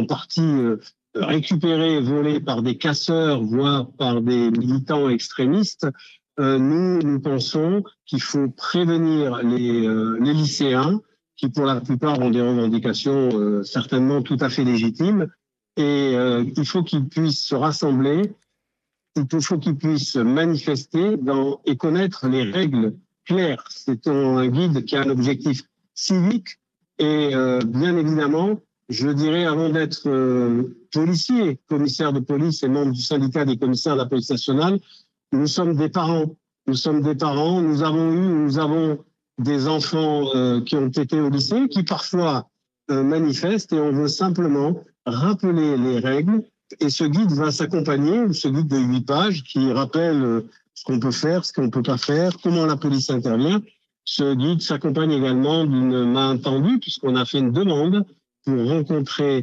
partie récupérés, volés par des casseurs, voire par des militants extrémistes, nous pensons qu'il faut prévenir les lycéens qui, pour la plupart, ont des revendications certainement tout à fait légitimes. Et il faut qu'ils puissent se rassembler, il faut qu'ils puissent manifester et connaître les règles claires. C'est un guide qui a un objectif civique et bien évidemment, je dirais, avant d'être policier, commissaire de police et membre du syndicat des commissaires de la police nationale, nous sommes des parents. Nous avons des enfants qui ont été au lycée, qui parfois manifestent, et on veut simplement rappeler les règles. Et ce guide va s'accompagner, ce guide de 8 pages, qui rappelle ce qu'on peut faire, ce qu'on ne peut pas faire, comment la police intervient. Ce guide s'accompagne également d'une main tendue, puisqu'on a fait une demande pour rencontrer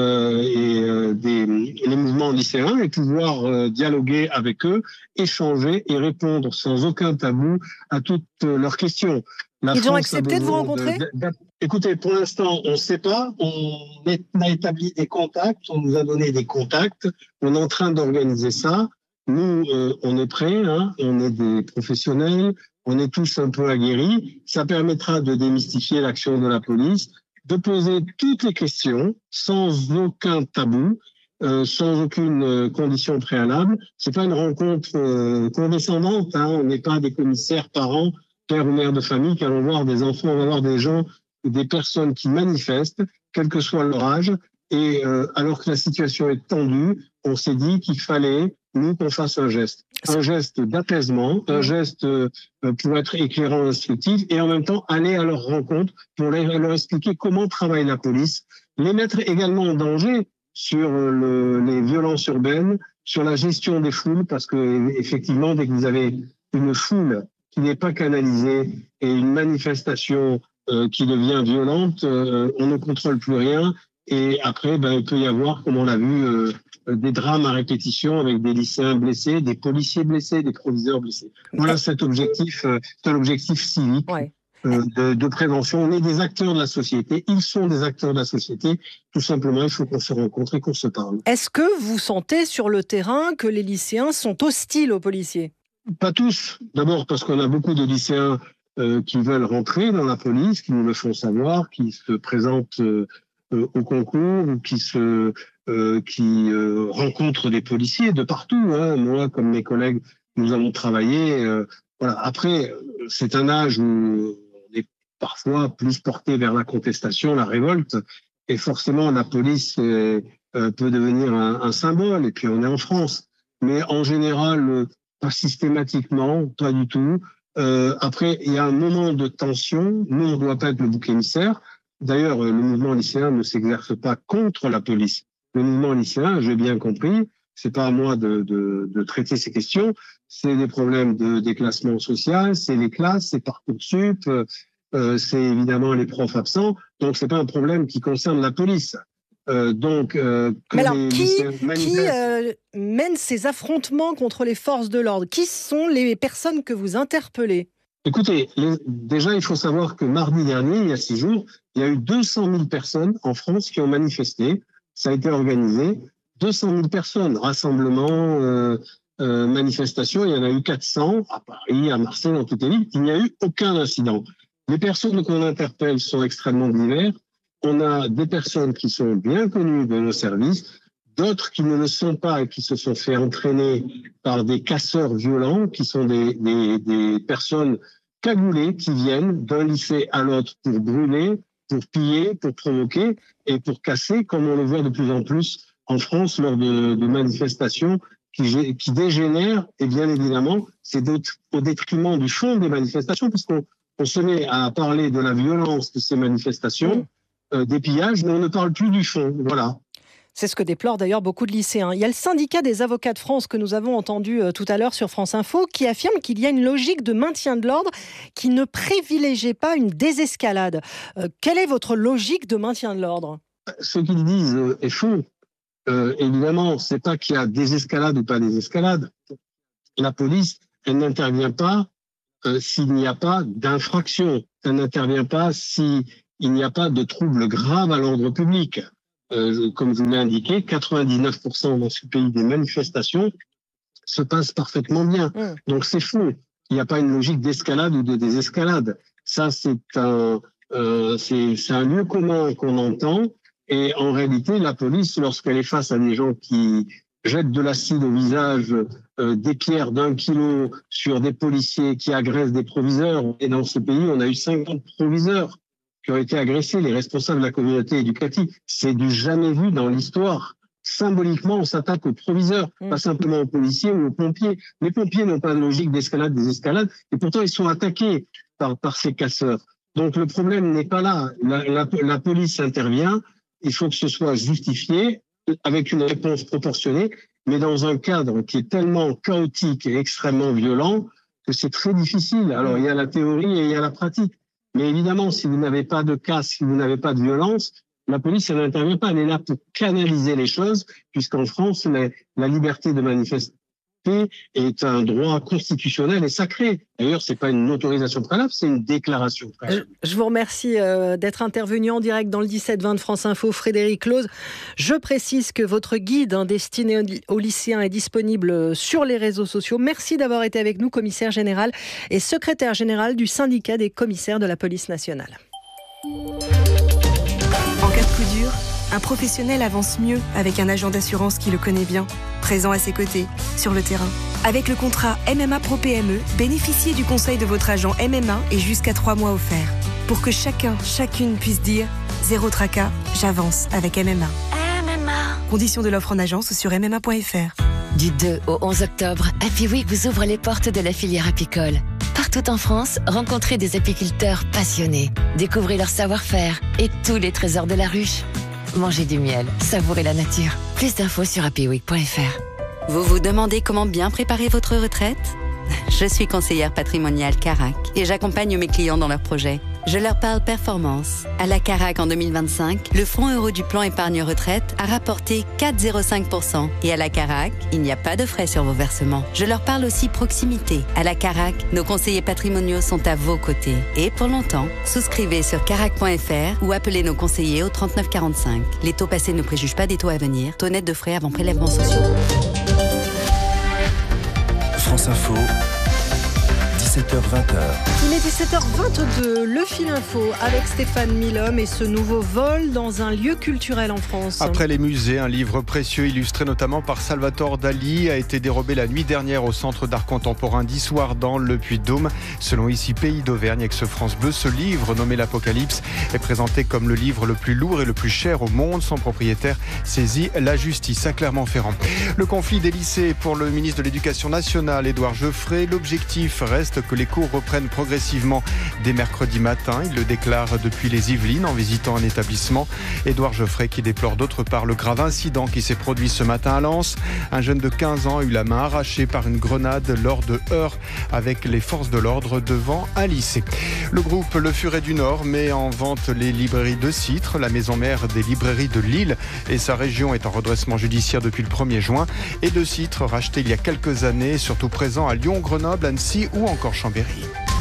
les mouvements lycéens et pouvoir dialoguer avec eux, échanger et répondre sans aucun tabou à toutes leurs questions. Ils ont accepté de vous rencontrer ? Écoutez, pour l'instant, on ne sait pas. On a établi des contacts, on nous a donné des contacts. On est en train d'organiser ça. Nous, on est prêts, hein, on est des professionnels, on est tous un peu aguerris. Ça permettra de démystifier l'action de la police, de poser toutes les questions sans aucun tabou, sans aucune condition préalable. C'est pas une rencontre condescendante, hein. On n'est pas des commissaires parents, père ou mère de famille qui allons voir des enfants, on va voir des gens, des personnes qui manifestent, quel que soit leur âge. Et alors que la situation est tendue, on s'est dit qu'il fallait, nous, qu'on fasse un geste d'apaisement, un geste pour être éclairant, instructif, et en même temps aller à leur rencontre pour leur expliquer comment travaille la police, les mettre également en danger sur les violences urbaines, sur la gestion des foules, parce que effectivement, dès que vous avez une foule qui n'est pas canalisée et une manifestation qui devient violente, on ne contrôle plus rien. Et après, il peut y avoir, comme on l'a vu, des drames à répétition avec des lycéens blessés, des policiers blessés, des proviseurs blessés. Voilà cet objectif, c'est un objectif civique de prévention. On est des acteurs de la société, ils sont des acteurs de la société. Tout simplement, il faut qu'on se rencontre et qu'on se parle. Est-ce que vous sentez sur le terrain que les lycéens sont hostiles aux policiers ? Pas tous. D'abord parce qu'on a beaucoup de lycéens qui veulent rentrer dans la police, qui nous le font savoir, qui se présentent au concours, qui rencontrent des policiers de partout. Hein. Moi, comme mes collègues, nous avons travaillé. Voilà. Après, c'est un âge où on est parfois plus porté vers la contestation, la révolte, et forcément la police peut devenir un symbole. Et puis on est en France, mais en général, pas systématiquement, pas du tout. Après, il y a un moment de tension. Nous, on ne doit pas être le bouc émissaire. D'ailleurs, le mouvement lycéen ne s'exerce pas contre la police. Le mouvement lycéen, j'ai bien compris, c'est pas à moi de traiter ces questions. C'est des problèmes de déclassement social, c'est les classes, c'est Parcoursup, c'est évidemment les profs absents. Donc, c'est pas un problème qui concerne la police. Mais alors, qui mène ces affrontements contre les forces de l'ordre ? Qui sont les personnes que vous interpellez ? Écoutez, déjà, il faut savoir que mardi dernier, il y a 6 jours, il y a eu 200 000 personnes en France qui ont manifesté. Ça a été organisé. 200 000 personnes, rassemblement, manifestation. Il y en a eu 400 à Paris, à Marseille, dans toutes les villes. Il n'y a eu aucun incident. Les personnes qu'on interpelle sont extrêmement diverses. On a des personnes qui sont bien connues de nos services, d'autres qui ne le sont pas et qui se sont fait entraîner par des casseurs violents, qui sont des personnes cagoulées qui viennent d'un lycée à l'autre pour brûler, pour piller, pour provoquer et pour casser, comme on le voit de plus en plus en France lors de manifestations qui dégénèrent. Et bien évidemment, c'est au détriment du fond des manifestations, puisqu'on se met à parler de la violence de ces manifestations, des pillages, mais on ne parle plus du fond. Voilà. C'est ce que déplorent d'ailleurs beaucoup de lycéens. Il y a le syndicat des avocats de France que nous avons entendu tout à l'heure sur France Info qui affirme qu'il y a une logique de maintien de l'ordre qui ne privilégie pas une désescalade. Quelle est votre logique de maintien de l'ordre ? Ce qu'ils disent est faux. Évidemment, c'est pas qu'il y a désescalade ou pas désescalade. La police, elle n'intervient pas s'il n'y a pas d'infraction. Elle n'intervient pas s'il n'y a pas de trouble grave à l'ordre public. comme je vous l'ai indiqué, 99% dans ce pays des manifestations se passent parfaitement bien. Donc c'est faux. Il n'y a pas une logique d'escalade ou de désescalade. Ça, c'est un lieu commun qu'on entend. Et en réalité, la police, lorsqu'elle est face à des gens qui jettent de l'acide au visage, des pierres d'1 kilo sur des policiers qui agressent des proviseurs, et dans ce pays, on a eu 50 proviseurs qui ont été agressés, les responsables de la communauté éducative. C'est du jamais vu dans l'histoire. Symboliquement, on s'attaque aux proviseurs, pas simplement aux policiers ou aux pompiers. Les pompiers n'ont pas de logique d'escalade, désescalade, et pourtant ils sont attaqués par ces casseurs. Donc le problème n'est pas là. La police intervient, il faut que ce soit justifié, avec une réponse proportionnée, mais dans un cadre qui est tellement chaotique et extrêmement violent que c'est très difficile. Alors il y a la théorie et il y a la pratique. Mais évidemment, si vous n'avez pas de casse, si vous n'avez pas de violence, la police, elle n'intervient pas. Elle est là pour canaliser les choses, puisqu'en France, la liberté de manifester est un droit constitutionnel et sacré. D'ailleurs, c'est pas une autorisation préalable, c'est une déclaration préalable. Je vous remercie d'être intervenu en direct dans le 17-20 de France Info, Frédéric Close. Je précise que votre guide destiné aux lycéens est disponible sur les réseaux sociaux. Merci d'avoir été avec nous, commissaire général et secrétaire général du syndicat des commissaires de la police nationale. En cas de coup dur, un professionnel avance mieux avec un agent d'assurance qui le connaît bien, présent à ses côtés, sur le terrain. Avec le contrat MMA Pro PME, bénéficiez du conseil de votre agent MMA et jusqu'à 3 mois offerts. Pour que chacune puisse dire « Zéro tracas, j'avance avec MMA ». Conditions de l'offre en agence sur mma.fr. Du 2 au 11 octobre, Happy Week vous ouvre les portes de la filière apicole. Partout en France, rencontrez des apiculteurs passionnés. Découvrez leur savoir-faire et tous les trésors de la ruche. Mangez du miel, savourez la nature. Plus d'infos sur happyweek.fr. Vous vous demandez comment bien préparer votre retraite ? Je suis conseillère patrimoniale Carac et j'accompagne mes clients dans leurs projets. Je leur parle performance. À la Carac en 2025, le fonds euro du plan épargne retraite a rapporté 4,05%. Et à la Carac, il n'y a pas de frais sur vos versements. Je leur parle aussi proximité. À la Carac, nos conseillers patrimoniaux sont à vos côtés. Et pour longtemps, souscrivez sur carac.fr ou appelez nos conseillers au 39 45. Les taux passés ne préjugent pas des taux à venir. Taux net de frais avant prélèvements sociaux. France Info, 17h-20h. Il est 17h22, le fil info avec Stéphane Milhomme et ce nouveau vol dans un lieu culturel en France. Après les musées, un livre précieux illustré notamment par Salvatore Dali a été dérobé la nuit dernière au Centre d'art contemporain d'Issoire dans le Puy-de-Dôme. Selon ici Pays d'Auvergne, ex-France Bleu, ce livre nommé l'Apocalypse est présenté comme le livre le plus lourd et le plus cher au monde. Son propriétaire saisit la justice à Clermont-Ferrand. Le conflit des lycées pour le ministre de l'Éducation nationale, Édouard Geoffrey. L'objectif reste que les cours reprennent progressivement dès mercredi matin. Il le déclare depuis les Yvelines en visitant un établissement. Édouard Geoffrey qui déplore d'autre part le grave incident qui s'est produit ce matin à Lens. Un jeune de 15 ans a eu la main arrachée par une grenade lors de heurts avec les forces de l'ordre devant un lycée. Le groupe Le Furet du Nord met en vente les librairies de Citre. La maison mère des librairies de Lille et sa région est en redressement judiciaire depuis le 1er juin. Et de Citre, racheté il y a quelques années, surtout présent à Lyon, Grenoble, Annecy ou encore Chambéry.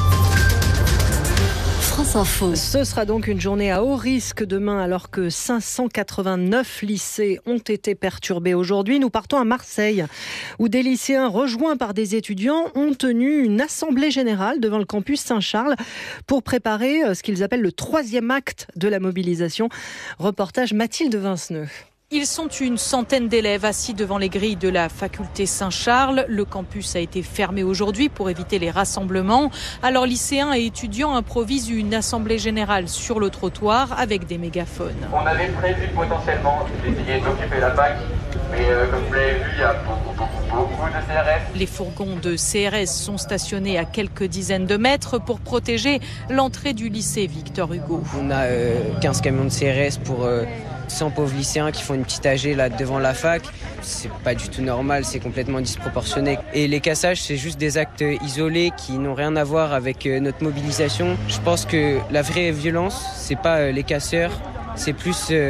France Info. Ce sera donc une journée à haut risque demain alors que 589 lycées ont été perturbés aujourd'hui. Nous partons à Marseille où des lycéens rejoints par des étudiants ont tenu une assemblée générale devant le campus Saint-Charles pour préparer ce qu'ils appellent le 3e acte de la mobilisation. Reportage Mathilde Vinceneux. Ils sont une centaine d'élèves assis devant les grilles de la faculté Saint-Charles. Le campus a été fermé aujourd'hui pour éviter les rassemblements. Alors lycéens et étudiants improvisent une assemblée générale sur le trottoir avec des mégaphones. On avait prévu potentiellement d'essayer d'occuper la fac, mais comme vous l'avez vu, il y a beaucoup de CRS. Les fourgons de CRS sont stationnés à quelques dizaines de mètres pour protéger l'entrée du lycée Victor Hugo. On a 15 camions de CRS pour 100 pauvres lycéens qui font une petite AG là devant la fac. C'est pas du tout normal, c'est complètement disproportionné. Et les cassages, c'est juste des actes isolés qui n'ont rien à voir avec notre mobilisation. Je pense que la vraie violence, c'est pas les casseurs, c'est plus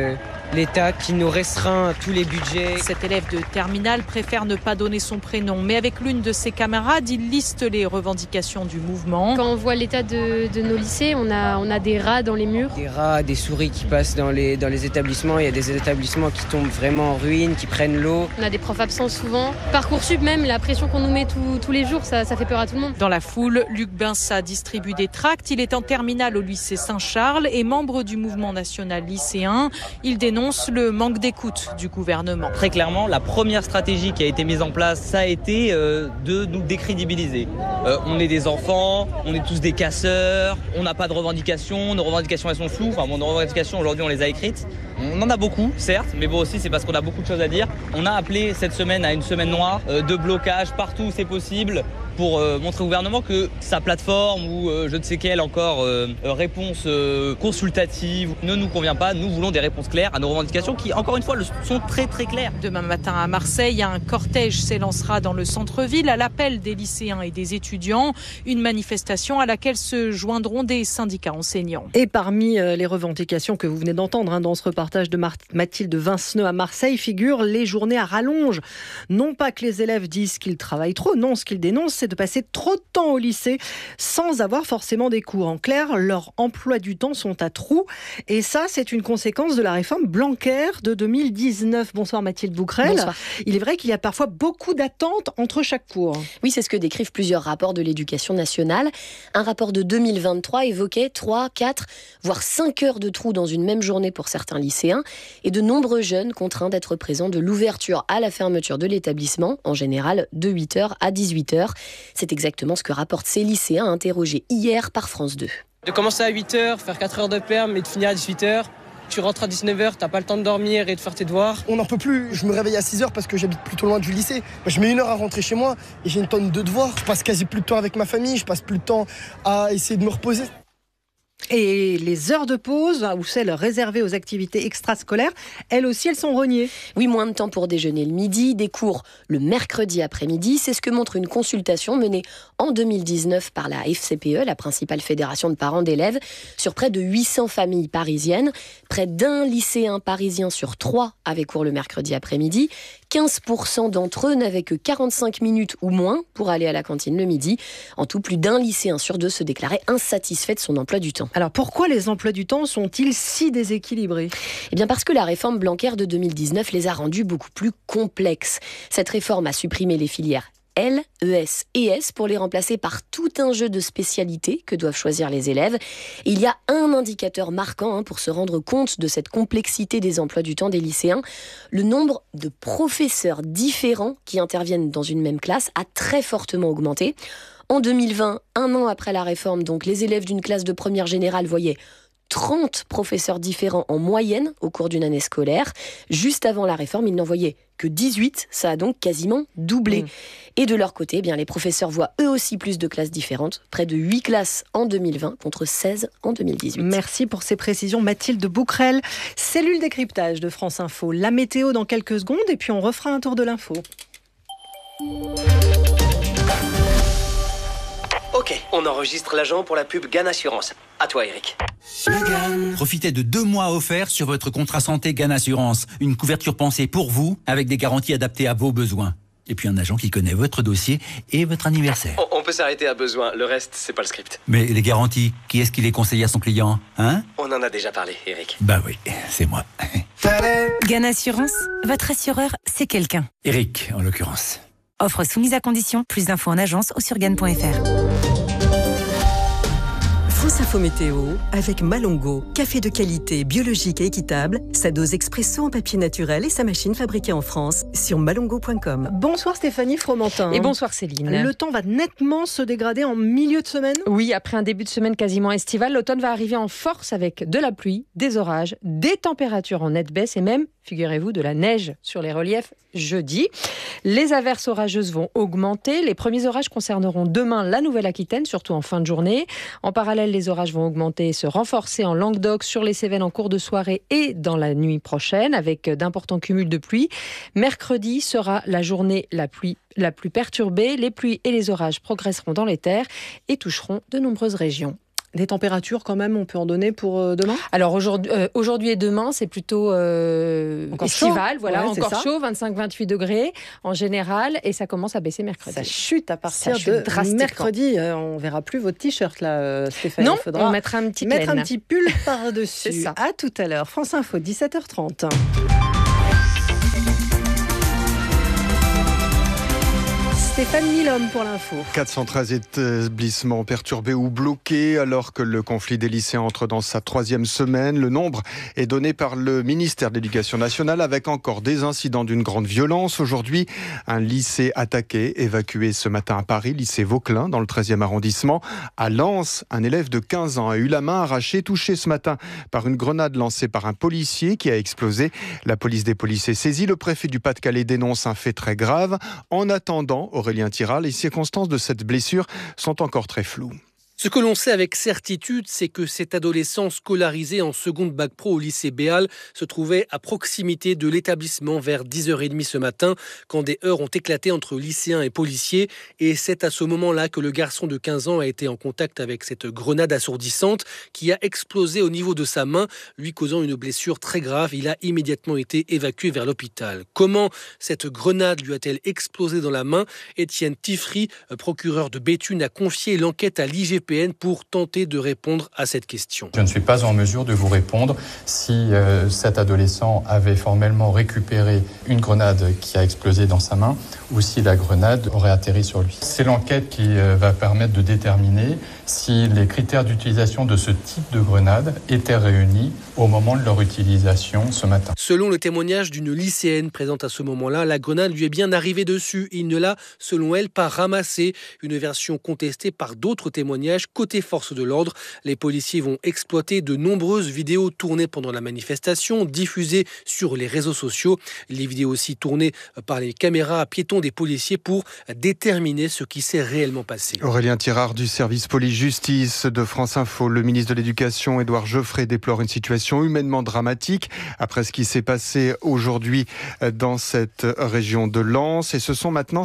l'État qui nous restreint tous les budgets. Cet élève de terminale préfère ne pas donner son prénom, mais avec l'une de ses camarades, il liste les revendications du mouvement. Quand on voit l'état de nos lycées, on a des rats dans les murs. Des rats, des souris qui passent dans les établissements. Il y a des établissements qui tombent vraiment en ruine, qui prennent l'eau. On a des profs absents souvent. Parcoursup même, la pression qu'on nous met tous les jours, ça fait peur à tout le monde. Dans la foule, Luc Binsat distribue des tracts. Il est en terminale au lycée Saint-Charles et membre du mouvement national lycéen. Il dénonce le manque d'écoute du gouvernement. Très clairement, la première stratégie qui a été mise en place, ça a été de nous décrédibiliser. On est des enfants, on est tous des casseurs, on n'a pas de revendications, nos revendications elles sont floues. Enfin, nos revendications aujourd'hui on les a écrites. On en a beaucoup, certes, mais bon aussi c'est parce qu'on a beaucoup de choses à dire. On a appelé cette semaine à une semaine noire de blocage partout où c'est possible pour montrer au gouvernement que sa plateforme ou je ne sais quelle encore réponse consultative ne nous convient pas. Nous voulons des réponses claires à nos revendications qui, encore une fois, sont très très claires. Demain matin à Marseille, un cortège s'élancera dans le centre-ville à l'appel des lycéens et des étudiants. Une manifestation à laquelle se joindront des syndicats enseignants. Et parmi les revendications que vous venez d'entendre dans ce reportage de Mathilde Vinceneux à Marseille figurent les journées à rallonge. Non pas que les élèves disent qu'ils travaillent trop, non, ce qu'ils dénoncent, c'est de passer trop de temps au lycée sans avoir forcément des cours. En clair, leurs emplois du temps sont à trous. Et ça, c'est une conséquence de la réforme Blanquer de 2019. Bonsoir Mathilde Bouquerel. Bonsoir. Il est vrai qu'il y a parfois beaucoup d'attentes entre chaque cours. Oui, c'est ce que décrivent plusieurs rapports de l'Éducation nationale. Un rapport de 2023 évoquait 3, 4, voire 5 heures de trous dans une même journée pour certains lycéens et de nombreux jeunes contraints d'être présents de l'ouverture à la fermeture de l'établissement, en général de 8h à 18h. C'est exactement ce que rapportent ces lycéens interrogés hier par France 2. De commencer à 8h, faire 4 heures de perm et de finir à 18h. Tu rentres à 19h, t'as pas le temps de dormir et de faire tes devoirs. On n'en peut plus, je me réveille à 6h parce que j'habite plutôt loin du lycée. Je mets 1 heure à rentrer chez moi et j'ai une tonne de devoirs. Je passe quasi plus de temps avec ma famille, je passe plus de temps à essayer de me reposer. Et les heures de pause, ou celles réservées aux activités extrascolaires, elles aussi, elles sont rognées. Oui, moins de temps pour déjeuner le midi, des cours le mercredi après-midi. C'est ce que montre une consultation menée en 2019 par la FCPE, la principale fédération de parents d'élèves, sur près de 800 familles parisiennes. Près d'un lycéen parisien sur 3 avait cours le mercredi après-midi. 15% d'entre eux n'avaient que 45 minutes ou moins pour aller à la cantine le midi. En tout, plus d'un lycéen sur 2 se déclarait insatisfait de son emploi du temps. Alors pourquoi les emplois du temps sont-ils si déséquilibrés ? Eh bien parce que la réforme Blanquer de 2019 les a rendus beaucoup plus complexes. Cette réforme a supprimé les filières L, ES et S pour les remplacer par tout un jeu de spécialités que doivent choisir les élèves. Et il y a un indicateur marquant pour se rendre compte de cette complexité des emplois du temps des lycéens. Le nombre de professeurs différents qui interviennent dans une même classe a très fortement augmenté. En 2020, 1 an après la réforme, donc les élèves d'une classe de première générale voyaient 30 professeurs différents en moyenne au cours d'une année scolaire. Juste avant la réforme, ils n'en voyaient que 18. Ça a donc quasiment doublé. Et de leur côté, les professeurs voient eux aussi plus de classes différentes. Près de 8 classes en 2020 contre 16 en 2018. Merci pour ces précisions, Mathilde Bouquerel. Cellule décryptage de France Info. La météo dans quelques secondes et puis on refera un tour de l'info. Ok, on enregistre l'agent pour la pub GAN Assurance. À toi, Eric. Profitez de 2 mois offerts sur votre contrat santé GAN Assurance. Une couverture pensée pour vous, avec des garanties adaptées à vos besoins. Et puis un agent qui connaît votre dossier et votre anniversaire. On peut s'arrêter à besoin, le reste, c'est pas le script. Mais les garanties, qui est-ce qui les conseille à son client, hein ? On en a déjà parlé, Eric. Bah oui, c'est moi. GAN Assurance, votre assureur, c'est quelqu'un. Eric, en l'occurrence. Offre soumise à condition, plus d'infos en agence ou sur GAN.fr. France Info Météo avec Malongo, café de qualité, biologique et équitable, sa dose expresso en papier naturel et sa machine fabriquée en France sur malongo.com. Bonsoir Stéphanie Fromentin. Et bonsoir Céline. Le temps va nettement se dégrader en milieu de semaine ? Oui, après un début de semaine quasiment estival, l'automne va arriver en force avec de la pluie, des orages, des températures en nette baisse et même, figurez-vous, de la neige sur les reliefs jeudi. Les averses orageuses vont augmenter. Les premiers orages concerneront demain la Nouvelle-Aquitaine, surtout en fin de journée. En parallèle, les orages vont augmenter et se renforcer en Languedoc, sur les Cévennes en cours de soirée et dans la nuit prochaine, avec d'importants cumuls de pluie. Mercredi sera la journée la plus perturbée. Les pluies et les orages progresseront dans les terres et toucheront de nombreuses régions. Des températures quand même, on peut en donner pour demain ? Alors aujourd'hui et demain, c'est plutôt estival, encore chaud, 25-28 degrés en général, et ça commence à baisser mercredi. Ça chute à partir de mercredi. On verra plus votre t-shirt là, Stéphanie. Non, il faudra on mettra un petit pull par-dessus. C'est ça. À tout à l'heure. France Info, 17h30. Stéphane Milhomme pour l'info. 413 établissements perturbés ou bloqués alors que le conflit des lycéens entre dans sa 3e semaine. Le nombre est donné par le ministère de l'Éducation nationale avec encore des incidents d'une grande violence. Aujourd'hui, un lycée attaqué, évacué ce matin à Paris, lycée Vauquelin dans le 13e arrondissement. À Lens, un élève de 15 ans a eu la main arrachée, touché ce matin par une grenade lancée par un policier qui a explosé. La police des policiers saisie. Le préfet du Pas-de-Calais dénonce un fait très grave. En attendant, Aurélien Tirard, les circonstances de cette blessure sont encore très floues. Ce que l'on sait avec certitude, c'est que cet adolescent scolarisé en seconde bac pro au lycée Béal se trouvait à proximité de l'établissement vers 10h30 ce matin, quand des heurts ont éclaté entre lycéens et policiers. Et c'est à ce moment-là que le garçon de 15 ans a été en contact avec cette grenade assourdissante qui a explosé au niveau de sa main, lui causant une blessure très grave. Il a immédiatement été évacué vers l'hôpital. Comment cette grenade lui a-t-elle explosé dans la main ? Étienne Tiffry, procureur de Béthune, a confié l'enquête à l'IGPN pour tenter de répondre à cette question. Je ne suis pas en mesure de vous répondre si cet adolescent avait formellement récupéré une grenade qui a explosé dans sa main ou si la grenade aurait atterri sur lui. C'est l'enquête qui va permettre de déterminer si les critères d'utilisation de ce type de grenade étaient réunis au moment de leur utilisation ce matin. Selon le témoignage d'une lycéenne présente à ce moment-là, la grenade lui est bien arrivée dessus. Il ne l'a, selon elle, pas ramassée. Une version contestée par d'autres témoignages côté force de l'ordre. Les policiers vont exploiter de nombreuses vidéos tournées pendant la manifestation, diffusées sur les réseaux sociaux. Les vidéos aussi tournées par les caméras à piétons des policiers pour déterminer ce qui s'est réellement passé. Aurélien Tirard du service police-justice de France Info. Le ministre de l'Éducation, Édouard Geoffrey, déplore une situation humainement dramatique après ce qui s'est passé aujourd'hui dans cette région de Lens. Et ce sont maintenant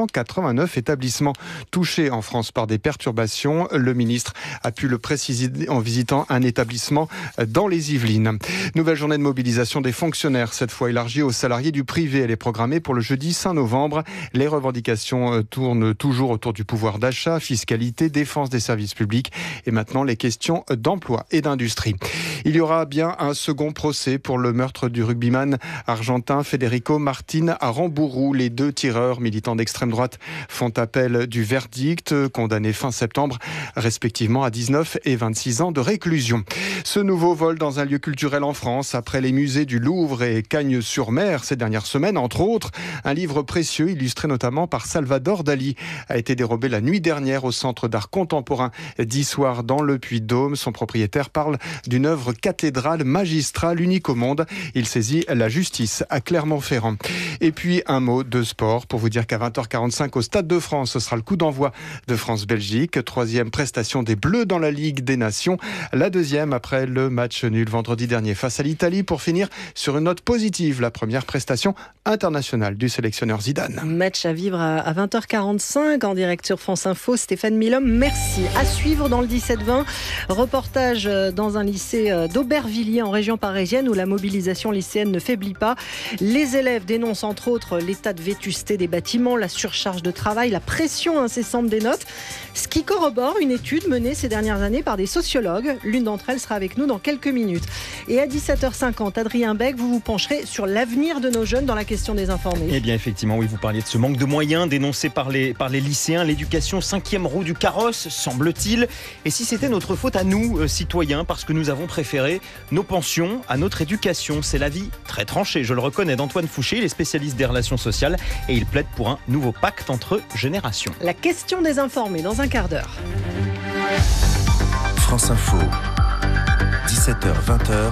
589 établissements touchés en France par des perturbations. Le ministre a pu le préciser en visitant un établissement dans les Yvelines. Nouvelle journée de mobilisation des fonctionnaires, cette fois élargie aux salariés du privé. Elle est programmée pour le jeudi 5 novembre. Les revendications tournent toujours autour du pouvoir d'achat, fiscalité, défense des services publics et maintenant les questions d'emploi et d'industrie. Il y aura bien un second procès pour le meurtre du rugbyman argentin Federico Martin à Rambourou. Les 2 tireurs militants d'extrême droite font appel du verdict, condamnés fin septembre, respectivement à 19 et 26 ans de réclusion. Ce nouveau vol dans un lieu culturel en France, après les musées du Louvre et Cagnes-sur-Mer ces dernières semaines, entre autres, un livre précieux illustré notamment par Salvador Dali a été dérobé la nuit dernière au Centre d'art contemporain d'Issoire dans le Puy-de-Dôme. Son propriétaire parle d'une œuvre cathédrale magistrale unique au monde. Il saisit la justice à Clermont-Ferrand. Et puis un mot de sport pour vous dire qu'à 20h45 au Stade de France, ce sera le coup d'envoi de France-Belgique. 3e prestation des Bleus dans la Ligue des Nations. La 2e après le match nul vendredi dernier face à l'Italie pour finir sur une note positive. La première prestation internationale du sélectionneur Zidane. Match à vivre à 20h45 en direct sur France Info. Stéphane Milhomme, merci. À suivre dans le 17-20, reportage dans un lycée d'Aubervilliers en région parisienne où la mobilisation lycéenne ne faiblit pas. Les élèves dénoncent entre autres l'état de vétusté des bâtiments, la surcharge de travail, la pression incessante des notes, ce qui corrobore une étude menée ces dernières années par des sociologues. L'une d'entre elles sera avec nous dans quelques minutes. Et à 17h50, Adrien Beck, vous vous pencherez sur l'avenir de nos jeunes dans la question des informés. Eh bien effectivement, oui, vous parliez de ce manque de moyens dénoncé par les lycéens. L'éducation, 5e roue du carrosse, semble-t-il. Et si c'était notre faute à nous, citoyens, parce que nous avons préféré nos pensions à notre éducation. C'est l'avis très tranché, je le reconnais, d'Antoine Fouché. Il est spécialiste des relations sociales et il plaide pour un nouveau pacte entre générations. La question des informés dans un quart d'heure. France Info, 17h-20h.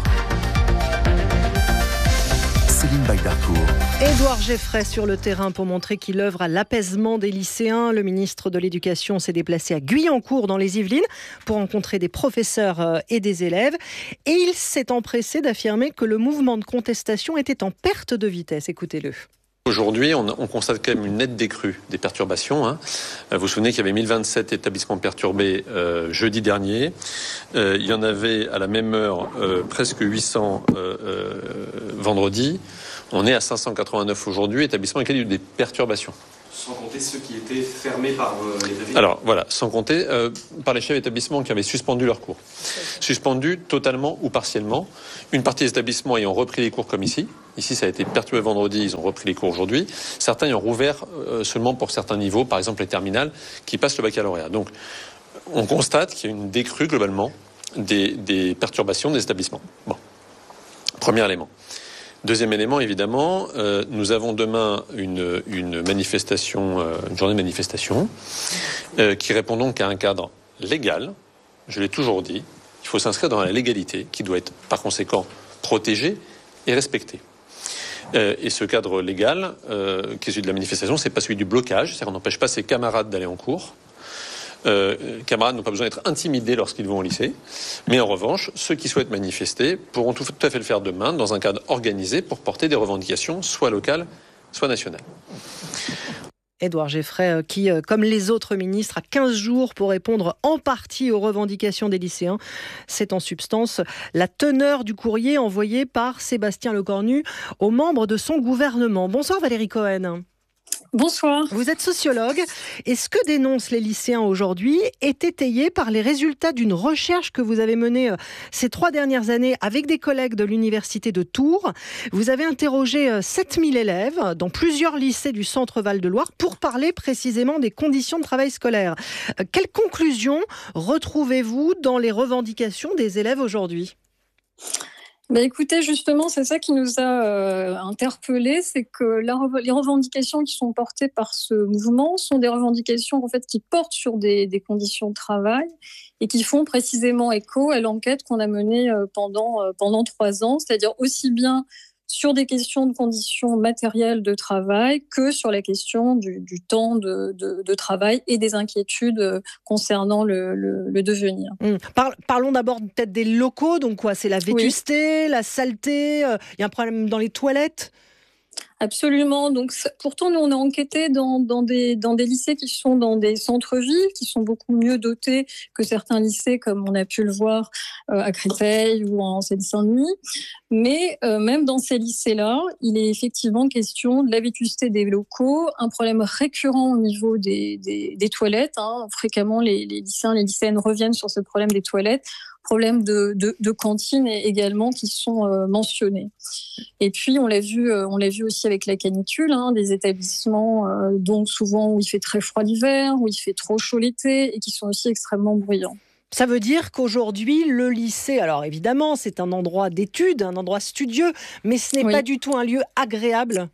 Céline Bagdarcourt. Édouard Geoffrey sur le terrain pour montrer qu'il œuvre à l'apaisement des lycéens. Le ministre de l'Éducation s'est déplacé à Guyancourt dans les Yvelines pour rencontrer des professeurs et des élèves. Et il s'est empressé d'affirmer que le mouvement de contestation était en perte de vitesse. Écoutez-le. Aujourd'hui, on constate quand même une nette décrue des perturbations. Vous vous souvenez qu'il y avait 1027 établissements perturbés jeudi dernier. Il y en avait à la même heure presque 800 vendredi. On est à 589 aujourd'hui, établissements avec lesquels il y a eu des perturbations. Sans compter ceux qui étaient fermés par les préfets. Alors voilà, sans compter par les chefs d'établissement qui avaient suspendu leurs cours. Suspendus totalement ou partiellement. Une partie des établissements ayant repris les cours comme ici. Ici, ça a été perturbé vendredi, ils ont repris les cours aujourd'hui. Certains y ont rouvert seulement pour certains niveaux, par exemple les terminales, qui passent le baccalauréat. Donc, on constate qu'il y a une décrue globalement des perturbations des établissements. Bon, premier élément. Deuxième élément, évidemment, nous avons demain une manifestation, une journée de manifestation, qui répond donc à un cadre légal. Je l'ai toujours dit, il faut s'inscrire dans la légalité, qui doit être par conséquent protégée et respectée. Et ce cadre légal, qui est celui de la manifestation, c'est pas celui du blocage, c'est-à-dire qu'on n'empêche pas ses camarades d'aller en cours. Camarades n'ont pas besoin d'être intimidés lorsqu'ils vont au lycée. Mais en revanche, ceux qui souhaitent manifester pourront tout à fait le faire demain dans un cadre organisé pour porter des revendications soit locales, soit nationales. Édouard Geffray, qui, comme les autres ministres, a 15 jours pour répondre en partie aux revendications des lycéens. C'est en substance la teneur du courrier envoyé par Sébastien Lecornu aux membres de son gouvernement. Bonsoir Valérie Cohen. Bonsoir. Vous êtes sociologue et ce que dénoncent les lycéens aujourd'hui est étayé par les résultats d'une recherche que vous avez menée ces 3 dernières années avec des collègues de l'université de Tours. Vous avez interrogé 7000 élèves dans plusieurs lycées du centre Val-de-Loire pour parler précisément des conditions de travail scolaire. Quelles conclusions retrouvez-vous dans les revendications des élèves aujourd'hui ? Écoutez, justement, c'est ça qui nous a interpellés, c'est que les revendications qui sont portées par ce mouvement sont des revendications en fait qui portent sur des conditions de travail et qui font précisément écho à l'enquête qu'on a menée pendant 3 ans, c'est-à-dire aussi bien sur des questions de conditions matérielles de travail que sur la question du temps de travail et des inquiétudes concernant le devenir. Parlons d'abord peut-être des locaux, donc quoi, c'est la vétusté, la saleté, il y a un problème dans les toilettes ? Absolument. Donc, pourtant, nous, on a enquêté dans des lycées qui sont dans des centres-villes, qui sont beaucoup mieux dotés que certains lycées, comme on a pu le voir à Créteil ou en Seine-Saint-Denis. Mais même dans ces lycées-là, il est effectivement question de la vétusté des locaux, un problème récurrent au niveau des toilettes. Fréquemment, les lycéens, les lycéennes reviennent sur ce problème des toilettes. Problèmes de cantine également qui sont mentionnés. Et puis on l'a vu aussi avec la canicule, des établissements donc souvent où il fait très froid l'hiver, où il fait trop chaud l'été et qui sont aussi extrêmement bruyants. Ça veut dire qu'aujourd'hui, le lycée, alors évidemment, c'est un endroit d'études, un endroit studieux, mais ce n'est pas du tout un lieu agréable.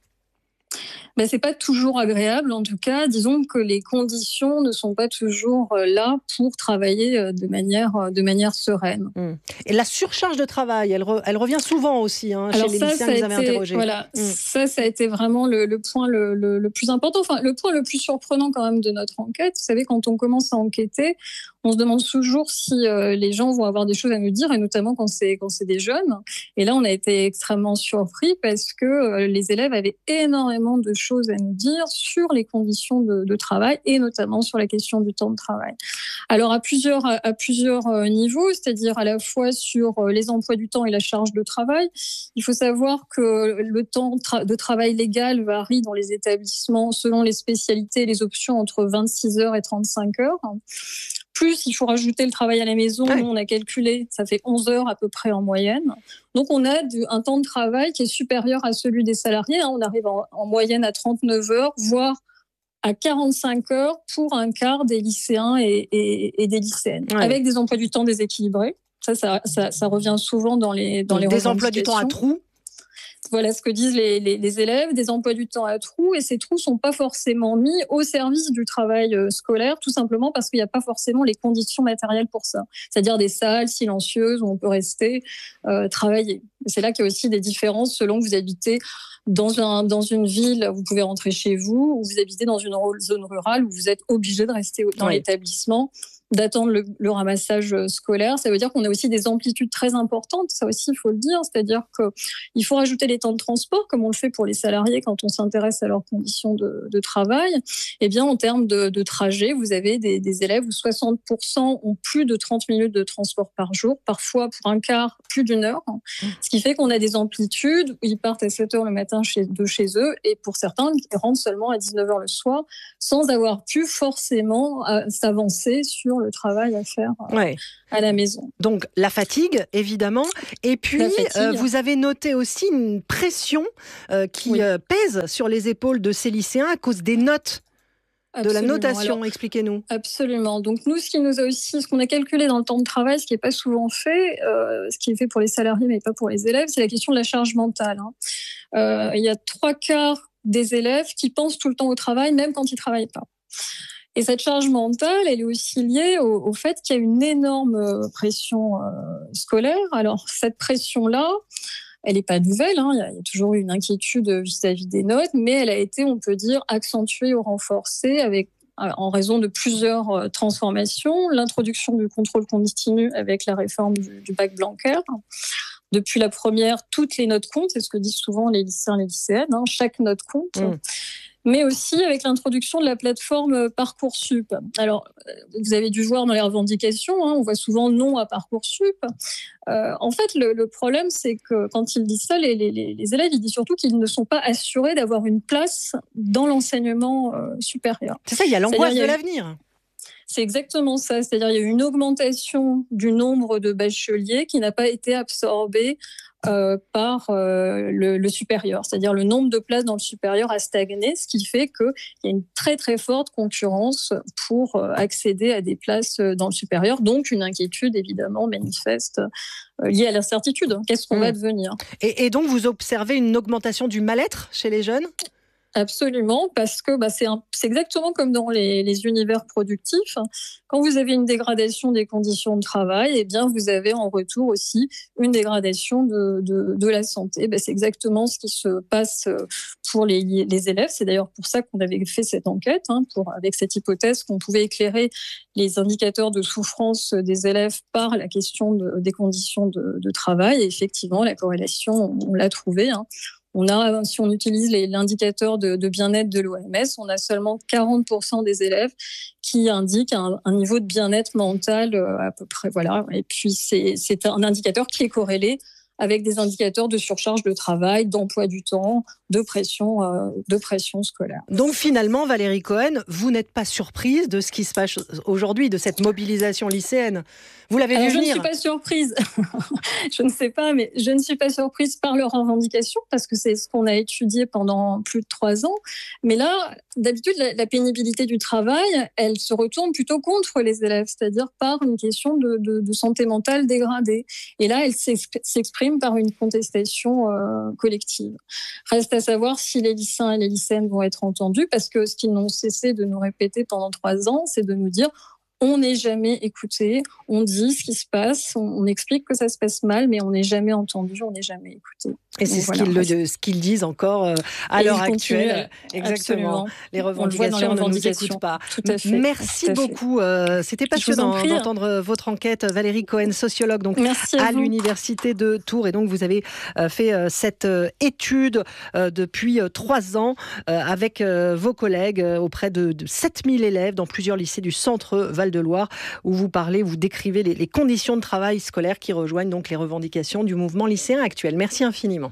C'est pas toujours agréable, en tout cas. Disons que les conditions ne sont pas toujours là pour travailler de manière sereine. Et la surcharge de travail, elle revient souvent aussi chez les lycéens que vous avez interrogés. Voilà, ça a été vraiment le point le plus important, enfin le point le plus surprenant quand même de notre enquête. Vous savez, quand on commence à enquêter, on se demande toujours si les gens vont avoir des choses à nous dire, et notamment quand c'est des jeunes. Et là, on a été extrêmement surpris parce que les élèves avaient énormément de choses à nous dire sur les conditions de travail et notamment sur la question du temps de travail. Alors à plusieurs niveaux, c'est-à-dire à la fois sur les emplois du temps et la charge de travail. Il faut savoir que le temps de travail légal varie dans les établissements selon les spécialités et les options entre 26 heures et 35 heures. Plus, il faut rajouter le travail à la maison. Nous, on a calculé, ça fait 11 heures à peu près en moyenne. Donc, on a un temps de travail qui est supérieur à celui des salariés. On arrive en moyenne à 39 heures, voire à 45 heures pour un quart des lycéens et des lycéennes, avec des emplois du temps déséquilibrés. Ça revient souvent dans les revendications. Des emplois du temps à trous. Voilà ce que disent les élèves, des emplois du temps à trous, et ces trous ne sont pas forcément mis au service du travail scolaire, tout simplement parce qu'il n'y a pas forcément les conditions matérielles pour ça. C'est-à-dire des salles silencieuses où on peut rester travailler. C'est là qu'il y a aussi des différences selon que vous habitez dans une ville, vous pouvez rentrer chez vous, ou vous habitez dans une zone rurale où vous êtes obligé de rester dans l'établissement. d'attendre le ramassage scolaire. Ça veut dire qu'on a aussi des amplitudes très importantes. Ça aussi, il faut le dire. C'est-à-dire qu'il faut rajouter les temps de transport, comme on le fait pour les salariés quand on s'intéresse à leurs conditions de travail. Eh bien, en termes de trajet, vous avez des élèves où 60% ont plus de 30 minutes de transport par jour, parfois pour un quart, plus d'1 heure. Ce qui fait qu'on a des amplitudes où ils partent à 7 heures le matin de chez eux et pour certains, ils rentrent seulement à 19 heures le soir sans avoir pu forcément s'avancer sur le travail à faire à la maison. Donc la fatigue, évidemment. Et puis, vous avez noté aussi une pression qui pèse sur les épaules de ces lycéens à cause des notes. Absolument. De la notation, alors, expliquez-nous. Absolument. Donc nous, ce qu'on a calculé dans le temps de travail, ce qui n'est pas souvent fait, ce qui est fait pour les salariés mais pas pour les élèves, c'est la question de la charge mentale. Il y a 3/4 des élèves qui pensent tout le temps au travail, même quand ils ne travaillent pas. Et cette charge mentale, elle est aussi liée au fait qu'il y a une énorme pression scolaire. Alors, cette pression-là, elle n'est pas nouvelle, il y a toujours eu une inquiétude vis-à-vis des notes, mais elle a été, on peut dire, accentuée ou renforcée en raison de plusieurs transformations. L'introduction du contrôle continu avec la réforme du bac Blanquer. Depuis la première, toutes les notes comptent, c'est ce que disent souvent les lycéens et les lycéennes, chaque note compte. Mais aussi avec l'introduction de la plateforme Parcoursup. Alors, vous avez dû voir dans les revendications, on voit souvent non à Parcoursup. En fait, le problème, c'est que quand ils disent ça, les élèves, ils disent surtout qu'ils ne sont pas assurés d'avoir une place dans l'enseignement supérieur. C'est ça, il y a l'angoisse de l'avenir. C'est exactement ça. C'est-à-dire qu'il y a eu une augmentation du nombre de bacheliers qui n'a pas été absorbée par le supérieur. C'est-à-dire le nombre de places dans le supérieur a stagné, ce qui fait qu'il y a une très très forte concurrence pour accéder à des places dans le supérieur. Donc une inquiétude évidemment manifeste liée à l'incertitude. Qu'est-ce qu'on va devenir ? Et donc vous observez une augmentation du mal-être chez les jeunes ? Absolument, parce que c'est exactement comme dans les univers productifs. Quand vous avez une dégradation des conditions de travail, eh bien vous avez en retour aussi une dégradation de la santé. C'est exactement ce qui se passe pour les élèves. C'est d'ailleurs pour ça qu'on avait fait cette enquête, avec cette hypothèse qu'on pouvait éclairer les indicateurs de souffrance des élèves par la question des conditions de travail. Et effectivement, la corrélation, on l'a trouvée. Si on utilise l'indicateur de bien-être de l'OMS, on a seulement 40% des élèves qui indiquent un niveau de bien-être mental à peu près. Voilà. Et puis, c'est un indicateur qui est corrélé avec des indicateurs de surcharge de travail, d'emploi du temps, de pression scolaire. Donc finalement, Valérie Cohen, vous n'êtes pas surprise de ce qui se passe aujourd'hui, de cette mobilisation lycéenne. Vous l'avez vu venir. Je ne suis pas surprise. Je ne sais pas, mais je ne suis pas surprise par leurs revendications parce que c'est ce qu'on a étudié pendant plus de 3 ans. Mais là, d'habitude, la pénibilité du travail, elle se retourne plutôt contre les élèves, c'est-à-dire par une question de santé mentale dégradée. Et là, elle s'exprime par une contestation collective. Reste à savoir si les lycéens et les lycéennes vont être entendus, parce que ce qu'ils n'ont cessé de nous répéter pendant 3 ans, c'est de nous dire on n'est jamais écouté, on dit ce qui se passe, on explique que ça se passe mal, mais on n'est jamais entendu, on n'est jamais écouté. Et c'est ce qu'ils disent encore à l'heure actuelle. Exactement. Les revendications ne nous écoutent pas. Tout à fait. Merci beaucoup. C'était passionnant d'entendre votre enquête. Valérie Cohen, sociologue donc à l'Université de Tours. Et donc vous avez fait cette étude depuis 3 ans avec vos collègues auprès de 7000 élèves dans plusieurs lycées du centre Val-de-Loire, où vous décrivez les conditions de travail scolaire qui rejoignent donc les revendications du mouvement lycéen actuel. Merci infiniment.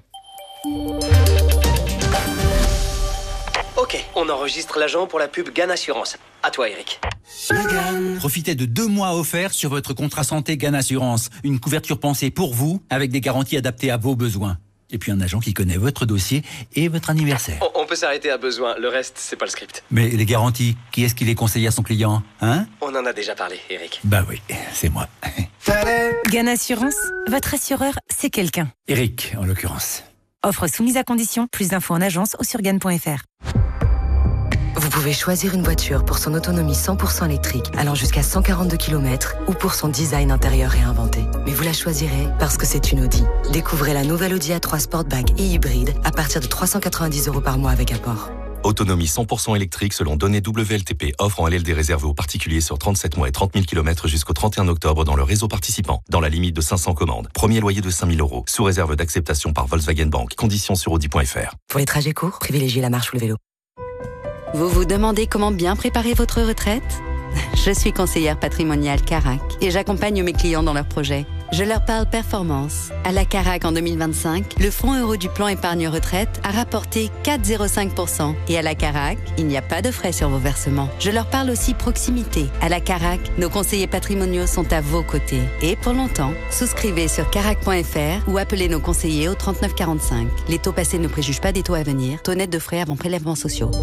Ok, on enregistre l'agent pour la pub GAN Assurance. À toi, Eric. Profitez de 2 mois offerts sur votre contrat santé GAN Assurance. Une couverture pensée pour vous, avec des garanties adaptées à vos besoins. Et puis un agent qui connaît votre dossier et votre anniversaire. On peut s'arrêter à besoin, le reste, c'est pas le script. Mais les garanties, qui est-ce qui les conseille à son client, On en a déjà parlé, Eric. Bah oui, c'est moi. GAN Assurance, votre assureur, c'est quelqu'un. Eric, en l'occurrence. Offre soumise à condition, plus d'infos en agence ou sur GAN.fr. Vous pouvez choisir une voiture pour son autonomie 100% électrique, allant jusqu'à 142 km, ou pour son design intérieur réinventé. Mais vous la choisirez parce que c'est une Audi. Découvrez la nouvelle Audi A3 Sportback et hybride à partir de 390 € par mois avec apport. Autonomie 100% électrique selon données WLTP. Offre en LLD réservée aux particuliers sur 37 mois et 30 000 km jusqu'au 31 octobre dans le réseau participant. Dans la limite de 500 commandes. Premier loyer de 5 000 €. Sous réserve d'acceptation par Volkswagen Bank. Conditions sur audi.fr. Pour les trajets courts, privilégiez la marche ou le vélo. Vous vous demandez comment bien préparer votre retraite ? Je suis conseillère patrimoniale Carac et j'accompagne mes clients dans leurs projets. Je leur parle performance. À la Carac en 2025, le fonds euro du plan épargne retraite a rapporté 4,05%. Et à la Carac, il n'y a pas de frais sur vos versements. Je leur parle aussi proximité. À la Carac, nos conseillers patrimoniaux sont à vos côtés. Et pour longtemps, souscrivez sur carac.fr ou appelez nos conseillers au 39 45. Les taux passés ne préjugent pas des taux à venir. Taux net de frais avant prélèvements sociaux.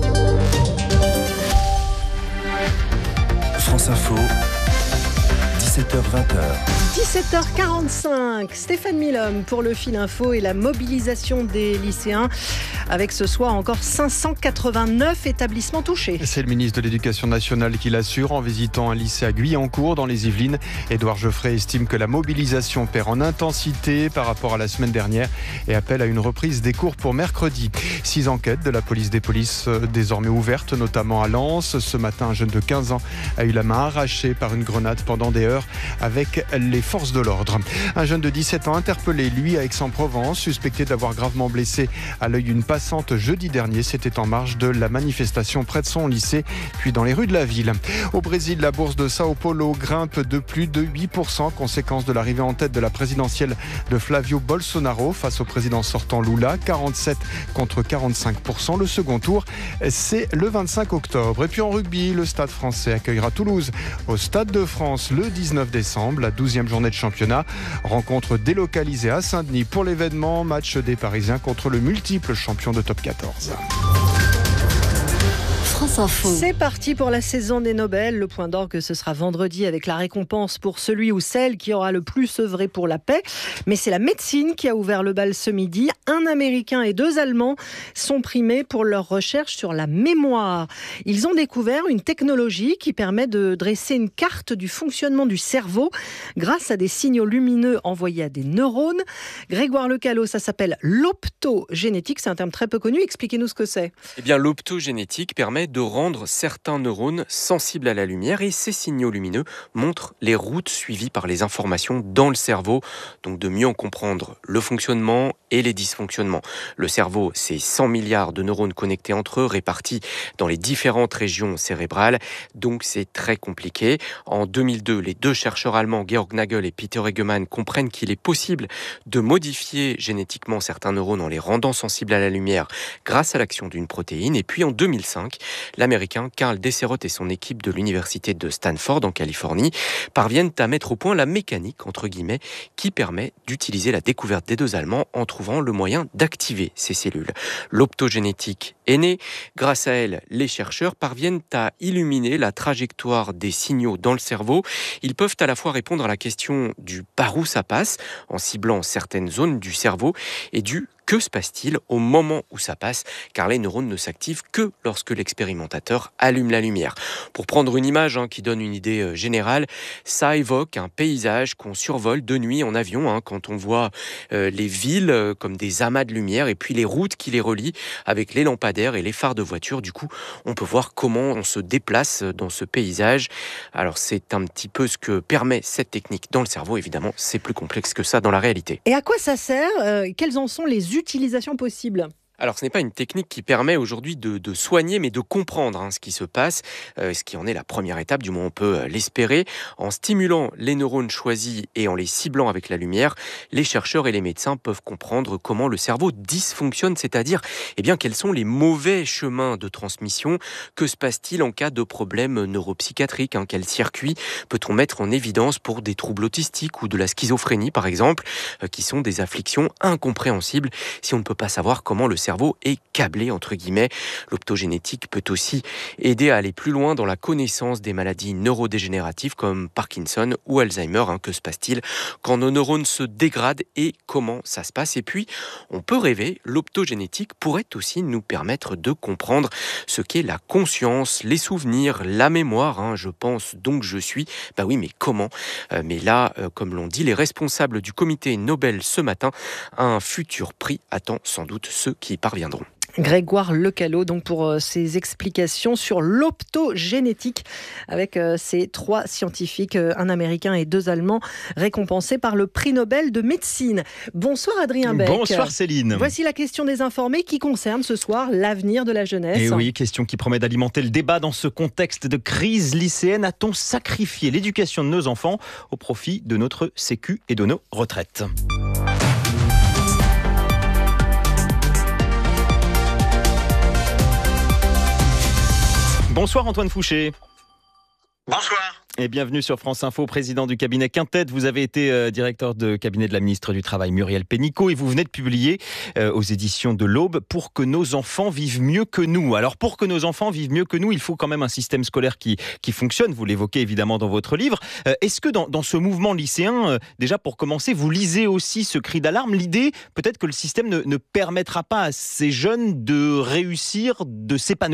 France Info, 17h-20h. 17h45, Stéphane Milhomme pour le fil info et la mobilisation des lycéens avec ce soir encore 589 établissements touchés. C'est le ministre de l'Éducation nationale qui l'assure en visitant un lycée à Guyancourt dans les Yvelines. Édouard Geoffrey estime que la mobilisation perd en intensité par rapport à la semaine dernière et appelle à une reprise des cours pour mercredi. 6 enquêtes de la police des polices désormais ouvertes, notamment à Lens. Ce matin, un jeune de 15 ans a eu la main arrachée par une grenade pendant des heures avec les forces de l'ordre. Un jeune de 17 ans interpellé, lui, à Aix-en-Provence, suspecté d'avoir gravement blessé à l'œil une passante jeudi dernier. C'était en marge de la manifestation près de son lycée, puis dans les rues de la ville. Au Brésil, la bourse de Sao Paulo grimpe de plus de 8%, conséquence de l'arrivée en tête de la présidentielle de Flavio Bolsonaro face au président sortant Lula, 47 contre 45%. Le second tour, c'est le 25 octobre. Et puis en rugby, le Stade français accueillera Toulouse au Stade de France le 19 décembre, la 12e journée de championnat. Rencontre délocalisée à Saint-Denis pour l'événement, match des Parisiens contre le multiple champion de top 14. France Info. C'est parti pour la saison des Nobel. Le point d'orgue, ce sera vendredi avec la récompense pour celui ou celle qui aura le plus œuvré pour la paix. Mais c'est la médecine qui a ouvert le bal ce midi. Un Américain et 2 Allemands sont primés pour leur recherche sur la mémoire. Ils ont découvert une technologie qui permet de dresser une carte du fonctionnement du cerveau grâce à des signaux lumineux envoyés à des neurones. Grégoire Lecallot, ça s'appelle l'optogénétique. C'est un terme très peu connu. Expliquez-nous ce que c'est. Eh bien, l'optogénétique permet de rendre certains neurones sensibles à la lumière et ces signaux lumineux montrent les routes suivies par les informations dans le cerveau, donc de mieux en comprendre le fonctionnement et les dysfonctionnements. Le cerveau, c'est 100 milliards de neurones connectés entre eux, répartis dans les différentes régions cérébrales, donc c'est très compliqué. En 2002, les 2 chercheurs allemands, Georg Nagel et Peter Egemann, comprennent qu'il est possible de modifier génétiquement certains neurones en les rendant sensibles à la lumière grâce à l'action d'une protéine. Et puis en 2005, l'Américain Carl Desserot et son équipe de l'université de Stanford en Californie parviennent à mettre au point la mécanique, entre guillemets, qui permet d'utiliser la découverte des 2 Allemands en trouvant le moyen d'activer ces cellules. L'optogénétique est née. Grâce à elle, les chercheurs parviennent à illuminer la trajectoire des signaux dans le cerveau. Ils peuvent à la fois répondre à la question du par où ça passe, en ciblant certaines zones du cerveau, et du que se passe-t-il au moment où ça passe, car les neurones ne s'activent que lorsque l'expérimentateur allume la lumière. Pour prendre une image qui donne une idée générale, ça évoque un paysage qu'on survole de nuit en avion, quand on voit les villes comme des amas de lumière et puis les routes qui les relient avec les lampadaires et les phares de voiture. Du coup, on peut voir comment on se déplace dans ce paysage. Alors c'est un petit peu ce que permet cette technique dans le cerveau. Évidemment, c'est plus complexe que ça dans la réalité. Et à quoi ça sert ? Quelles en sont les utilisations possibles ? Alors, ce n'est pas une technique qui permet aujourd'hui de soigner, mais de comprendre ce qui se passe, ce qui en est la première étape, du moins on peut l'espérer. En stimulant les neurones choisis et en les ciblant avec la lumière, les chercheurs et les médecins peuvent comprendre comment le cerveau dysfonctionne, c'est-à-dire quels sont les mauvais chemins de transmission. Que se passe-t-il en cas de problème neuropsychiatrique ? Quel circuit peut-on mettre en évidence pour des troubles autistiques ou de la schizophrénie, par exemple, qui sont des afflictions incompréhensibles si on ne peut pas savoir comment le cerveau est câblé, entre guillemets. L'optogénétique peut aussi aider à aller plus loin dans la connaissance des maladies neurodégénératives comme Parkinson ou Alzheimer. Que se passe-t-il quand nos neurones se dégradent et comment ça se passe ? Et puis, on peut rêver, l'optogénétique pourrait aussi nous permettre de comprendre ce qu'est la conscience, les souvenirs, la mémoire. Je pense donc je suis. Oui, mais comment ? Mais là, comme l'ont dit les responsables du comité Nobel ce matin, un futur prix attend sans doute ceux qui y parviendront. Grégoire Lecallot, donc pour ses explications sur l'optogénétique avec ces 3 scientifiques, un Américain et 2 Allemands, récompensés par le prix Nobel de médecine. Bonsoir Adrien Beck. Bonsoir Céline. Voici la question des informés qui concerne ce soir l'avenir de la jeunesse. Et oui, question qui promet d'alimenter le débat dans ce contexte de crise lycéenne. A-t-on sacrifié l'éducation de nos enfants au profit de notre sécu et de nos retraites ? Bonsoir Antoine Fouché. Bonsoir. Et bienvenue sur France Info, président du cabinet Quintet. Vous avez été directeur de cabinet de la ministre du Travail Muriel Pénicaud et vous venez de publier aux éditions de l'Aube « Pour que nos enfants vivent mieux que nous ». Alors pour que nos enfants vivent mieux que nous, il faut quand même un système scolaire qui fonctionne. Vous l'évoquez évidemment dans votre livre. Est-ce que dans ce mouvement lycéen, déjà pour commencer, vous lisez aussi ce cri d'alarme, l'idée peut-être que le système ne permettra pas à ces jeunes de réussir, de s'épanouir ?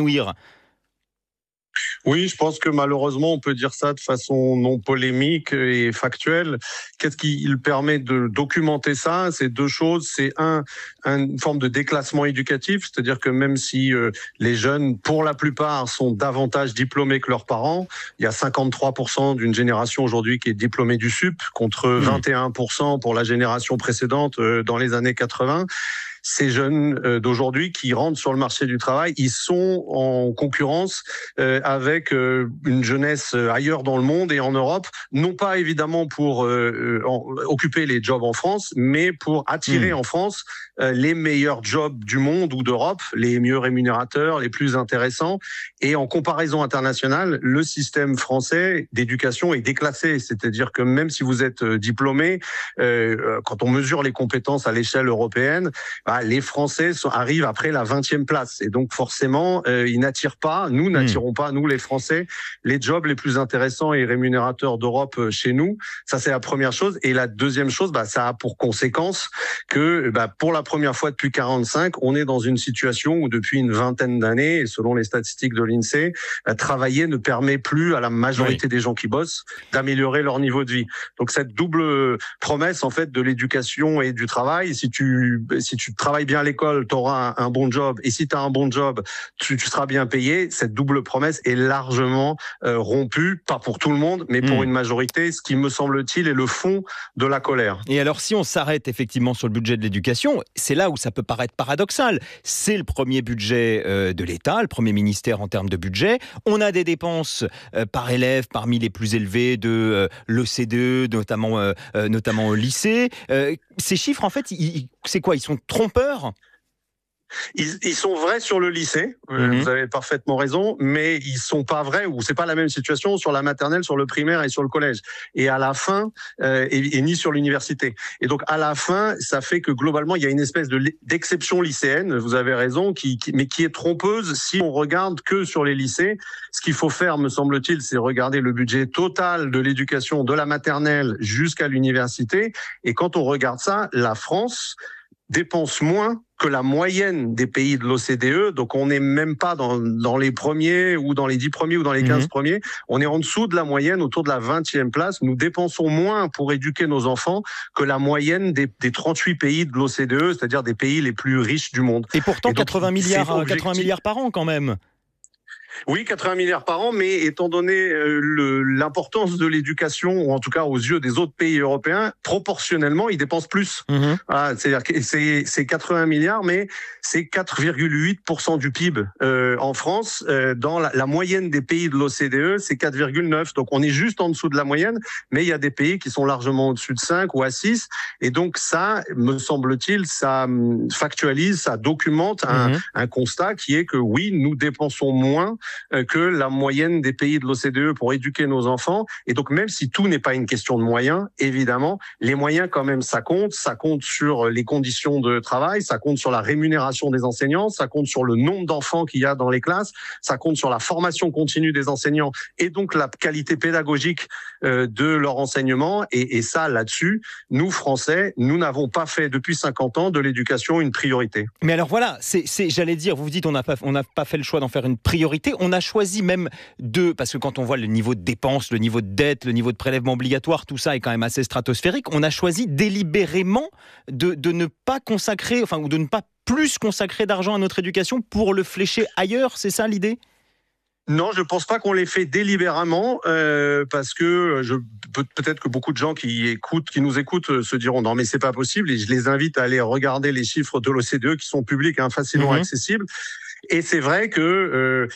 Oui, je pense que malheureusement, on peut dire ça de façon non polémique et factuelle. Qu'est-ce qui permet de documenter ça ? C'est 2 choses. C'est une forme de déclassement éducatif, c'est-à-dire que même si les jeunes, pour la plupart, sont davantage diplômés que leurs parents, il y a 53% d'une génération aujourd'hui qui est diplômée du SUP, contre 21% pour la génération précédente dans les années 80. Ces jeunes d'aujourd'hui qui rentrent sur le marché du travail, ils sont en concurrence avec une jeunesse ailleurs dans le monde et en Europe, non pas évidemment pour occuper les jobs en France, mais pour attirer en France les meilleurs jobs du monde ou d'Europe, les mieux rémunérateurs, les plus intéressants. Et en comparaison internationale, le système français d'éducation est déclassé. C'est-à-dire que même si vous êtes diplômé, quand on mesure les compétences à l'échelle européenne, les Français arrivent après la 20e place. Et donc forcément, ils n'attirent pas, nous n'attirons pas, nous les Français, les jobs les plus intéressants et rémunérateurs d'Europe chez nous. Ça, c'est la première chose. Et la deuxième chose, ça a pour conséquence que pour la première fois depuis 45, on est dans une situation où depuis une vingtaine d'années, et selon les statistiques de l'INSEE, travailler ne permet plus à la majorité des gens qui bossent d'améliorer leur niveau de vie. Donc cette double promesse en fait de l'éducation et du travail, si tu travailles bien à l'école, tu auras un bon job, et si tu as un bon job, tu seras bien payé. Cette double promesse est largement rompue, pas pour tout le monde, mais pour une majorité, ce qui me semble-t-il est le fond de la colère. Et alors si on s'arrête effectivement sur le budget de l'éducation, c'est là où ça peut paraître paradoxal. C'est le premier budget de l'État, le premier ministère en termes de budget. On a des dépenses par élève parmi les plus élevées de l'OCDE, notamment au lycée. Ces chiffres, en fait, c'est quoi ? Ils sont trompeurs ? Ils sont vrais sur le lycée, vous avez parfaitement raison, mais ils sont pas vrais, ou c'est pas la même situation sur la maternelle, sur le primaire et sur le collège. Et à la fin, et ni sur l'université. Et donc à la fin, ça fait que globalement, il y a une espèce d'exception lycéenne, vous avez raison, mais qui est trompeuse si on regarde que sur les lycées. Ce qu'il faut faire, me semble-t-il, c'est regarder le budget total de l'éducation de la maternelle jusqu'à l'université. Et quand on regarde ça, la France dépense moins que la moyenne des pays de l'OCDE, donc on n'est même pas dans les premiers ou dans les 10 premiers ou dans les 15 premiers, on est en dessous de la moyenne, autour de la 20e place. Nous dépensons moins pour éduquer nos enfants que la moyenne des 38 pays de l'OCDE, c'est-à-dire des pays les plus riches du monde. Et pourtant, 80 milliards par an quand même. Oui, 80 milliards par an, mais étant donné l'importance de l'éducation, ou en tout cas aux yeux des autres pays européens, proportionnellement, ils dépensent plus. C'est-à-dire que c'est 80 milliards, mais c'est 4,8% du PIB en France. Dans la moyenne des pays de l'OCDE, c'est 4,9%. Donc on est juste en dessous de la moyenne, mais il y a des pays qui sont largement au-dessus de 5 ou à 6. Et donc ça, me semble-t-il, ça factualise, ça documente un constat qui est que oui, nous dépensons moins que la moyenne des pays de l'OCDE pour éduquer nos enfants. Et donc, même si tout n'est pas une question de moyens, évidemment, les moyens, quand même, ça compte. Ça compte sur les conditions de travail, ça compte sur la rémunération des enseignants, ça compte sur le nombre d'enfants qu'il y a dans les classes, ça compte sur la formation continue des enseignants et donc la qualité pédagogique de leur enseignement. Et ça, là-dessus, nous, Français, nous n'avons pas fait depuis 50 ans de l'éducation une priorité. Mais alors voilà, j'allais dire, vous dites on n'a pas fait le choix d'en faire une priorité. On a choisi même parce que quand on voit le niveau de dépenses, le niveau de dette, le niveau de prélèvement obligatoire, tout ça est quand même assez stratosphérique. On a choisi délibérément de ne pas consacrer, ou de ne pas plus consacrer d'argent à notre éducation pour le flécher ailleurs, c'est ça l'idée ? Non, je pense pas qu'on l'ait fait délibérément, parce que peut-être que beaucoup de gens qui nous écoutent se diront non mais c'est pas possible, et je les invite à aller regarder les chiffres de l'OCDE qui sont publics, facilement accessibles. Et c'est vrai que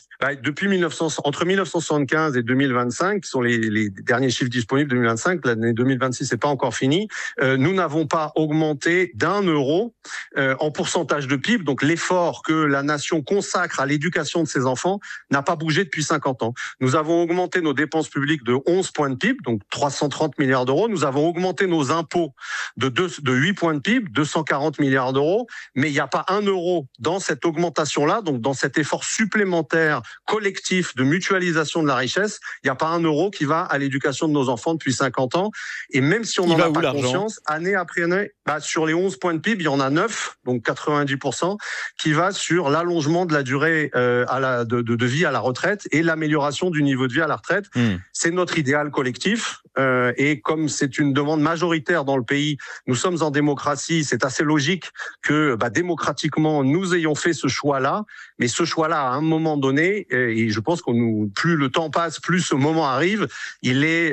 entre 1975 et 2025, qui sont les derniers chiffres disponibles, 2025, l'année 2026 n'est pas encore finie, nous n'avons pas augmenté d'1 € en pourcentage de PIB. Donc l'effort que la nation consacre à l'éducation de ses enfants n'a pas bougé depuis 50 ans. Nous avons augmenté nos dépenses publiques de 11 points de PIB, donc 330 milliards d'euros. Nous avons augmenté nos impôts de 8 points de PIB, 240 milliards d'euros. Mais il n'y a pas 1 € dans cette augmentation-là, donc dans cet effort supplémentaire collectif de mutualisation de la richesse, il n'y a pas 1 € qui va à l'éducation de nos enfants depuis 50 ans. Et même si on n'en a pas conscience, année après année, sur les 11 points de PIB, il y en a 9, donc 90%, qui va sur l'allongement de la durée de vie à la retraite et l'amélioration du niveau de vie à la retraite. C'est notre idéal collectif. Et comme c'est une demande majoritaire dans le pays, nous sommes en démocratie, c'est assez logique que démocratiquement nous ayons fait ce choix-là. Mais ce choix-là, à un moment donné, et je pense plus le temps passe, plus ce moment arrive, il est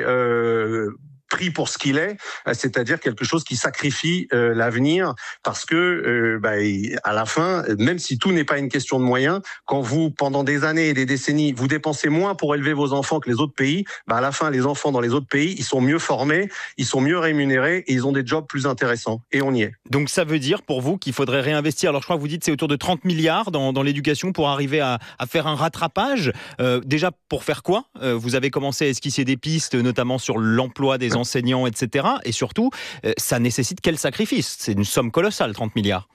pris pour ce qu'il est, c'est-à-dire quelque chose qui sacrifie l'avenir, parce que à la fin, même si tout n'est pas une question de moyens, quand vous, pendant des années et des décennies, vous dépensez moins pour élever vos enfants que les autres pays, à la fin, les enfants dans les autres pays, ils sont mieux formés, ils sont mieux rémunérés et ils ont des jobs plus intéressants. Et on y est. Donc ça veut dire pour vous qu'il faudrait réinvestir. Alors je crois que vous dites c'est autour de 30 milliards dans l'éducation pour arriver à faire un rattrapage. Déjà, pour faire quoi ? Vous avez commencé à esquisser des pistes, notamment sur l'emploi des enseignants, etc. Et surtout, ça nécessite quel sacrifice ? C'est une somme colossale, 30 milliards.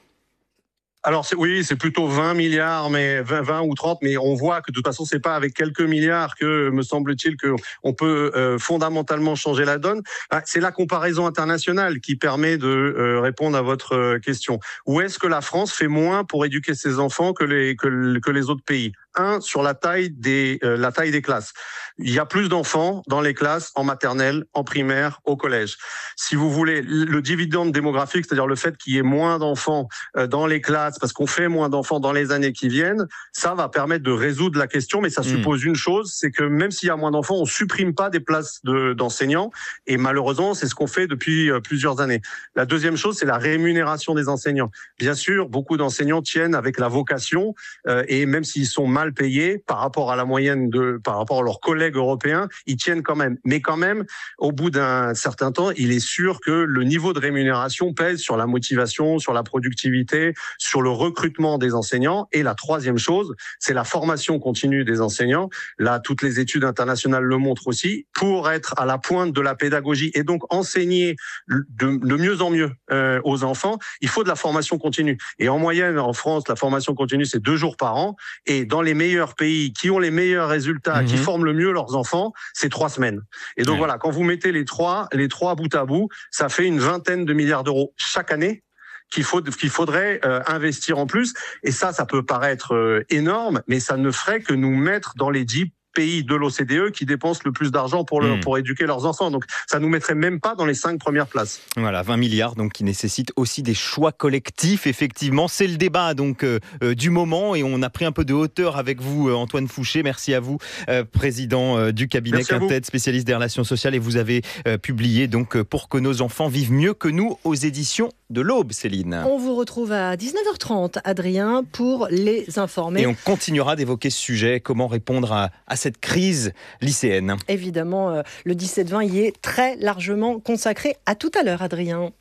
Alors c'est plutôt 20 milliards, mais 20 ou 30, mais on voit que de toute façon c'est pas avec quelques milliards que, me semble-t-il, que on peut fondamentalement changer la donne. C'est la comparaison internationale qui permet de répondre à votre question. Où est-ce que la France fait moins pour éduquer ses enfants que les autres pays ? Sur la taille des classes. Il y a plus d'enfants dans les classes en maternelle, en primaire, au collège. Si vous voulez, le dividende démographique, c'est-à-dire le fait qu'il y ait moins d'enfants dans les classes, parce qu'on fait moins d'enfants dans les années qui viennent, ça va permettre de résoudre la question, mais ça suppose une chose, c'est que même s'il y a moins d'enfants, on supprime pas des places d'enseignants, et malheureusement, c'est ce qu'on fait depuis plusieurs années. La deuxième chose, c'est la rémunération des enseignants. Bien sûr, beaucoup d'enseignants tiennent avec la vocation, et même s'ils sont mal payés par rapport à la moyenne par rapport à leurs collègues européens, ils tiennent quand même. Mais quand même, au bout d'un certain temps, il est sûr que le niveau de rémunération pèse sur la motivation, sur la productivité, sur le recrutement des enseignants. Et la troisième chose, c'est la formation continue des enseignants. Là, toutes les études internationales le montrent aussi. Pour être à la pointe de la pédagogie et donc enseigner de mieux en mieux aux enfants, il faut de la formation continue. Et en moyenne, en France, la formation continue, c'est 2 jours par an. Et dans les meilleurs pays qui ont les meilleurs résultats, qui forment le mieux leurs enfants, c'est 3 semaines. Et donc voilà, quand vous mettez les trois bout à bout, ça fait une vingtaine de milliards d'euros chaque année qu'il faudrait investir en plus. Et ça peut paraître énorme, mais ça ne ferait que nous mettre dans les 10 pays de l'OCDE qui dépensent le plus d'argent pour éduquer leurs enfants. Donc ça nous mettrait même pas dans les 5 premières places. Voilà, 20 milliards donc qui nécessitent aussi des choix collectifs. Effectivement, c'est le débat donc du moment et on a pris un peu de hauteur avec vous, Antoine Fouché. Merci à vous, président du cabinet Quintet, spécialiste des relations sociales, et vous avez publié donc Pour que nos enfants vivent mieux que nous aux éditions de l'Aube, Céline. On vous retrouve à 19h30, Adrien, pour les informer. Et on continuera d'évoquer ce sujet, comment répondre à cette crise lycéenne. Évidemment, le 17-20 y est très largement consacré. À tout à l'heure, Adrien.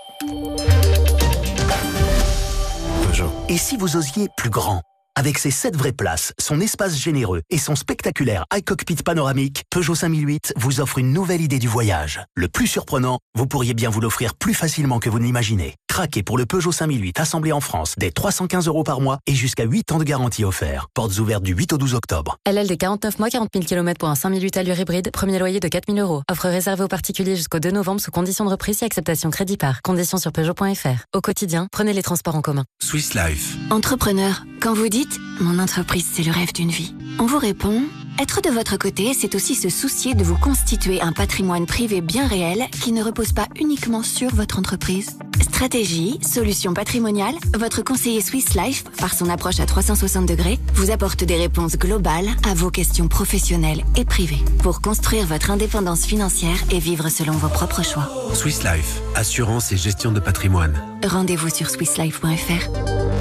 Peugeot. Et si vous osiez plus grand ? Avec ses 7 vraies places, son espace généreux et son spectaculaire iCockpit panoramique, Peugeot 5008 vous offre une nouvelle idée du voyage. Le plus surprenant, vous pourriez bien vous l'offrir plus facilement que vous n'imaginez. Craquez pour le Peugeot 5008 assemblé en France dès 315 € par mois et jusqu'à 8 ans de garantie offert. Portes ouvertes du 8 au 12 octobre. LLD 49 mois, 40 000 km pour un 5008 allure hybride, premier loyer de 4 000 €. Offre réservée aux particuliers jusqu'au 2 novembre sous conditions de reprise et acceptation crédit par. Conditions sur Peugeot.fr. Au quotidien, prenez les transports en commun. Swiss Life. Entrepreneur, quand vous dites « Mon entreprise, c'est le rêve d'une vie », on vous répond « Être de votre côté, c'est aussi se soucier de vous constituer un patrimoine privé bien réel qui ne repose pas uniquement sur votre entreprise ». Stratégie, solutions patrimoniales, votre conseiller Swiss Life, par son approche à 360 degrés, vous apporte des réponses globales à vos questions professionnelles et privées pour construire votre indépendance financière et vivre selon vos propres choix. Swiss Life, assurance et gestion de patrimoine. Rendez-vous sur swisslife.fr.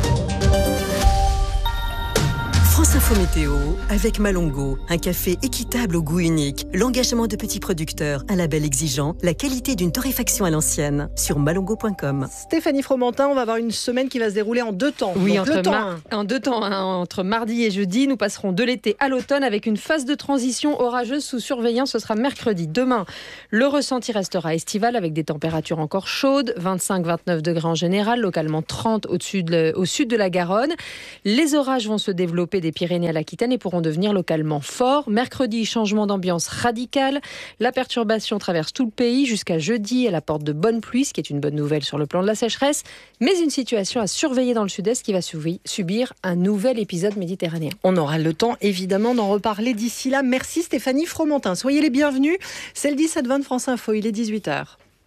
France Info Météo avec Malongo, un café équitable au goût unique, l'engagement de petits producteurs, un label exigeant, la qualité d'une torréfaction à l'ancienne, sur malongo.com. Stéphanie Fromentin, on va avoir une semaine qui va se dérouler en 2 temps. Oui, donc, en 2 temps. Entre mardi et jeudi, nous passerons de l'été à l'automne avec une phase de transition orageuse sous surveillance. Ce sera mercredi. Demain, le ressenti restera estival avec des températures encore chaudes, 25-29 degrés en général, localement 30 au sud de la Garonne. Les orages vont se développer des Pyrénées à l'Aquitaine et pourront devenir localement forts. Mercredi, changement d'ambiance radical. La perturbation traverse tout le pays jusqu'à jeudi. Elle apporte de bonnes pluies, ce qui est une bonne nouvelle sur le plan de la sécheresse, mais une situation à surveiller dans le sud-est qui va subir un nouvel épisode méditerranéen. On aura le temps évidemment d'en reparler d'ici là. Merci Stéphanie Fromentin. Soyez les bienvenus. C'est le 17-20 de France Info. Il est 18h.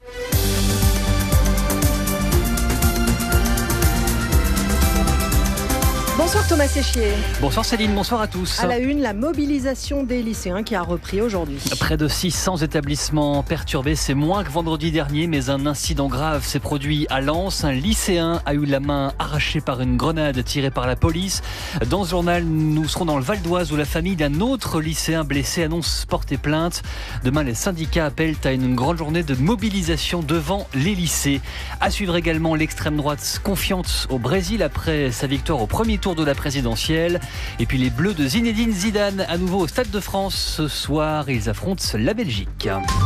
Bonsoir Thomas Séchier. Bonsoir Céline, bonsoir à tous. À la une, la mobilisation des lycéens qui a repris aujourd'hui. Près de 600 établissements perturbés, c'est moins que vendredi dernier, mais un incident grave s'est produit à Lens. Un lycéen a eu la main arrachée par une grenade tirée par la police. Dans ce journal, nous serons dans le Val d'Oise où la famille d'un autre lycéen blessé annonce porter plainte. Demain, les syndicats appellent à une grande journée de mobilisation devant les lycées. À suivre également l'extrême droite confiante au Brésil après sa victoire au premier tour de la présidentielle. Et puis les Bleus de Zinedine Zidane à nouveau au Stade de France. Ce soir, ils affrontent la Belgique.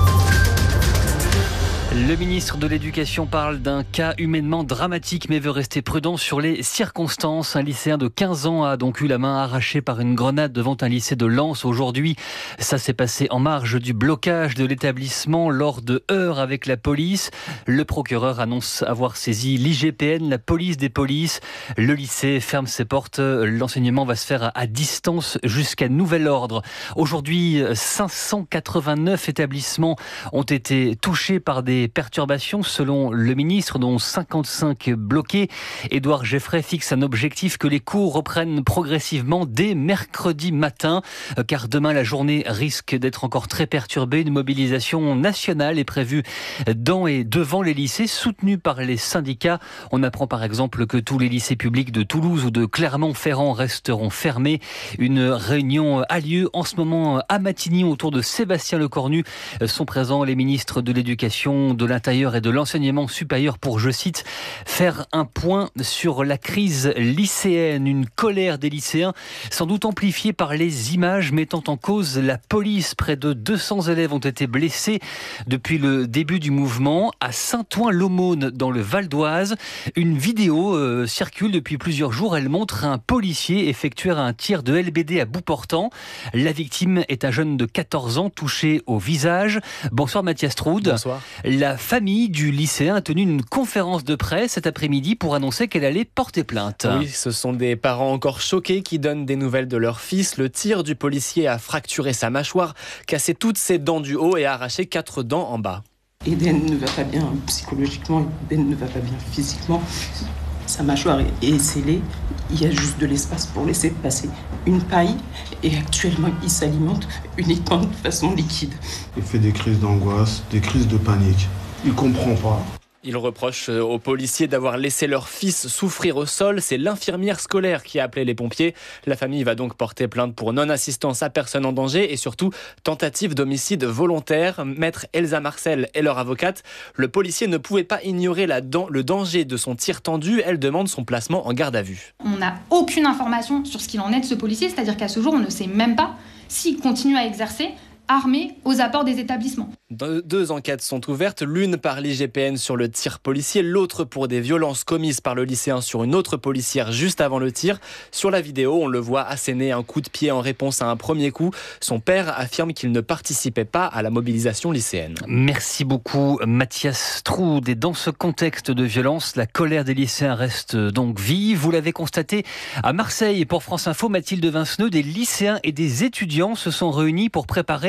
Le ministre de l'Éducation parle d'un cas humainement dramatique mais veut rester prudent sur les circonstances. Un lycéen de 15 ans a donc eu la main arrachée par une grenade devant un lycée de Lens aujourd'hui. Ça s'est passé en marge du blocage de l'établissement lors de heurts avec la police. Le procureur annonce avoir saisi l'IGPN, la police des polices. Le lycée ferme ses portes. L'enseignement va se faire à distance jusqu'à nouvel ordre. Aujourd'hui, 589 établissements ont été touchés par des perturbations selon le ministre, dont 55 bloqués. Édouard Geffray fixe un objectif que les cours reprennent progressivement dès mercredi matin, car demain la journée risque d'être encore très perturbée. Une mobilisation nationale est prévue dans et devant les lycées, soutenue par les syndicats. On apprend par exemple que tous les lycées publics de Toulouse ou de Clermont-Ferrand resteront fermés. Une réunion a lieu en ce moment à Matignon autour de Sébastien Lecornu. Sont présents les ministres de l'Éducation, de l'Intérieur et de l'Enseignement supérieur pour, je cite, faire un point sur la crise lycéenne. Une colère des lycéens sans doute amplifiée par les images mettant en cause la police. Près de 200 élèves ont été blessés depuis le début du mouvement. À Saint-Ouen-l'Aumône, dans le Val d'Oise, une vidéo circule depuis plusieurs jours. Elle montre un policier effectuer un tir de LBD à bout portant. La victime est un jeune de 14 ans touché au visage. Bonsoir Mathias Troud. Bonsoir. La famille du lycéen a tenu une conférence de presse cet après-midi pour annoncer qu'elle allait porter plainte. Oui, ce sont des parents encore choqués qui donnent des nouvelles de leur fils. Le tir du policier a fracturé sa mâchoire, cassé toutes ses dents du haut et a arraché 4 dents en bas. Eden ne va pas bien psychologiquement, Eden ne va pas bien physiquement. Sa mâchoire est scellée, il y a juste de l'espace pour laisser passer une paille et actuellement il s'alimente uniquement de façon liquide. Il fait des crises d'angoisse, des crises de panique. Il comprend pas. Ils reprochent aux policiers d'avoir laissé leur fils souffrir au sol. C'est l'infirmière scolaire qui a appelé les pompiers. La famille va donc porter plainte pour non-assistance à personne en danger et surtout tentative d'homicide volontaire. Maître Elsa Marcel est leur avocate. Le policier ne pouvait pas ignorer le danger de son tir tendu. Elle demande son placement en garde à vue. On n'a aucune information sur ce qu'il en est de ce policier, c'est-à-dire qu'à ce jour, on ne sait même pas s'il continue à exercer armés aux apports des établissements. 2 enquêtes sont ouvertes, l'une par l'IGPN sur le tir policier, l'autre pour des violences commises par le lycéen sur une autre policière juste avant le tir. Sur la vidéo, on le voit asséner un coup de pied en réponse à un premier coup. Son père affirme qu'il ne participait pas à la mobilisation lycéenne. Merci beaucoup Mathias Troud. Et dans ce contexte de violence, la colère des lycéens reste donc vive. Vous l'avez constaté à Marseille. Pour France Info, Mathilde Vinceneux, des lycéens et des étudiants se sont réunis pour préparer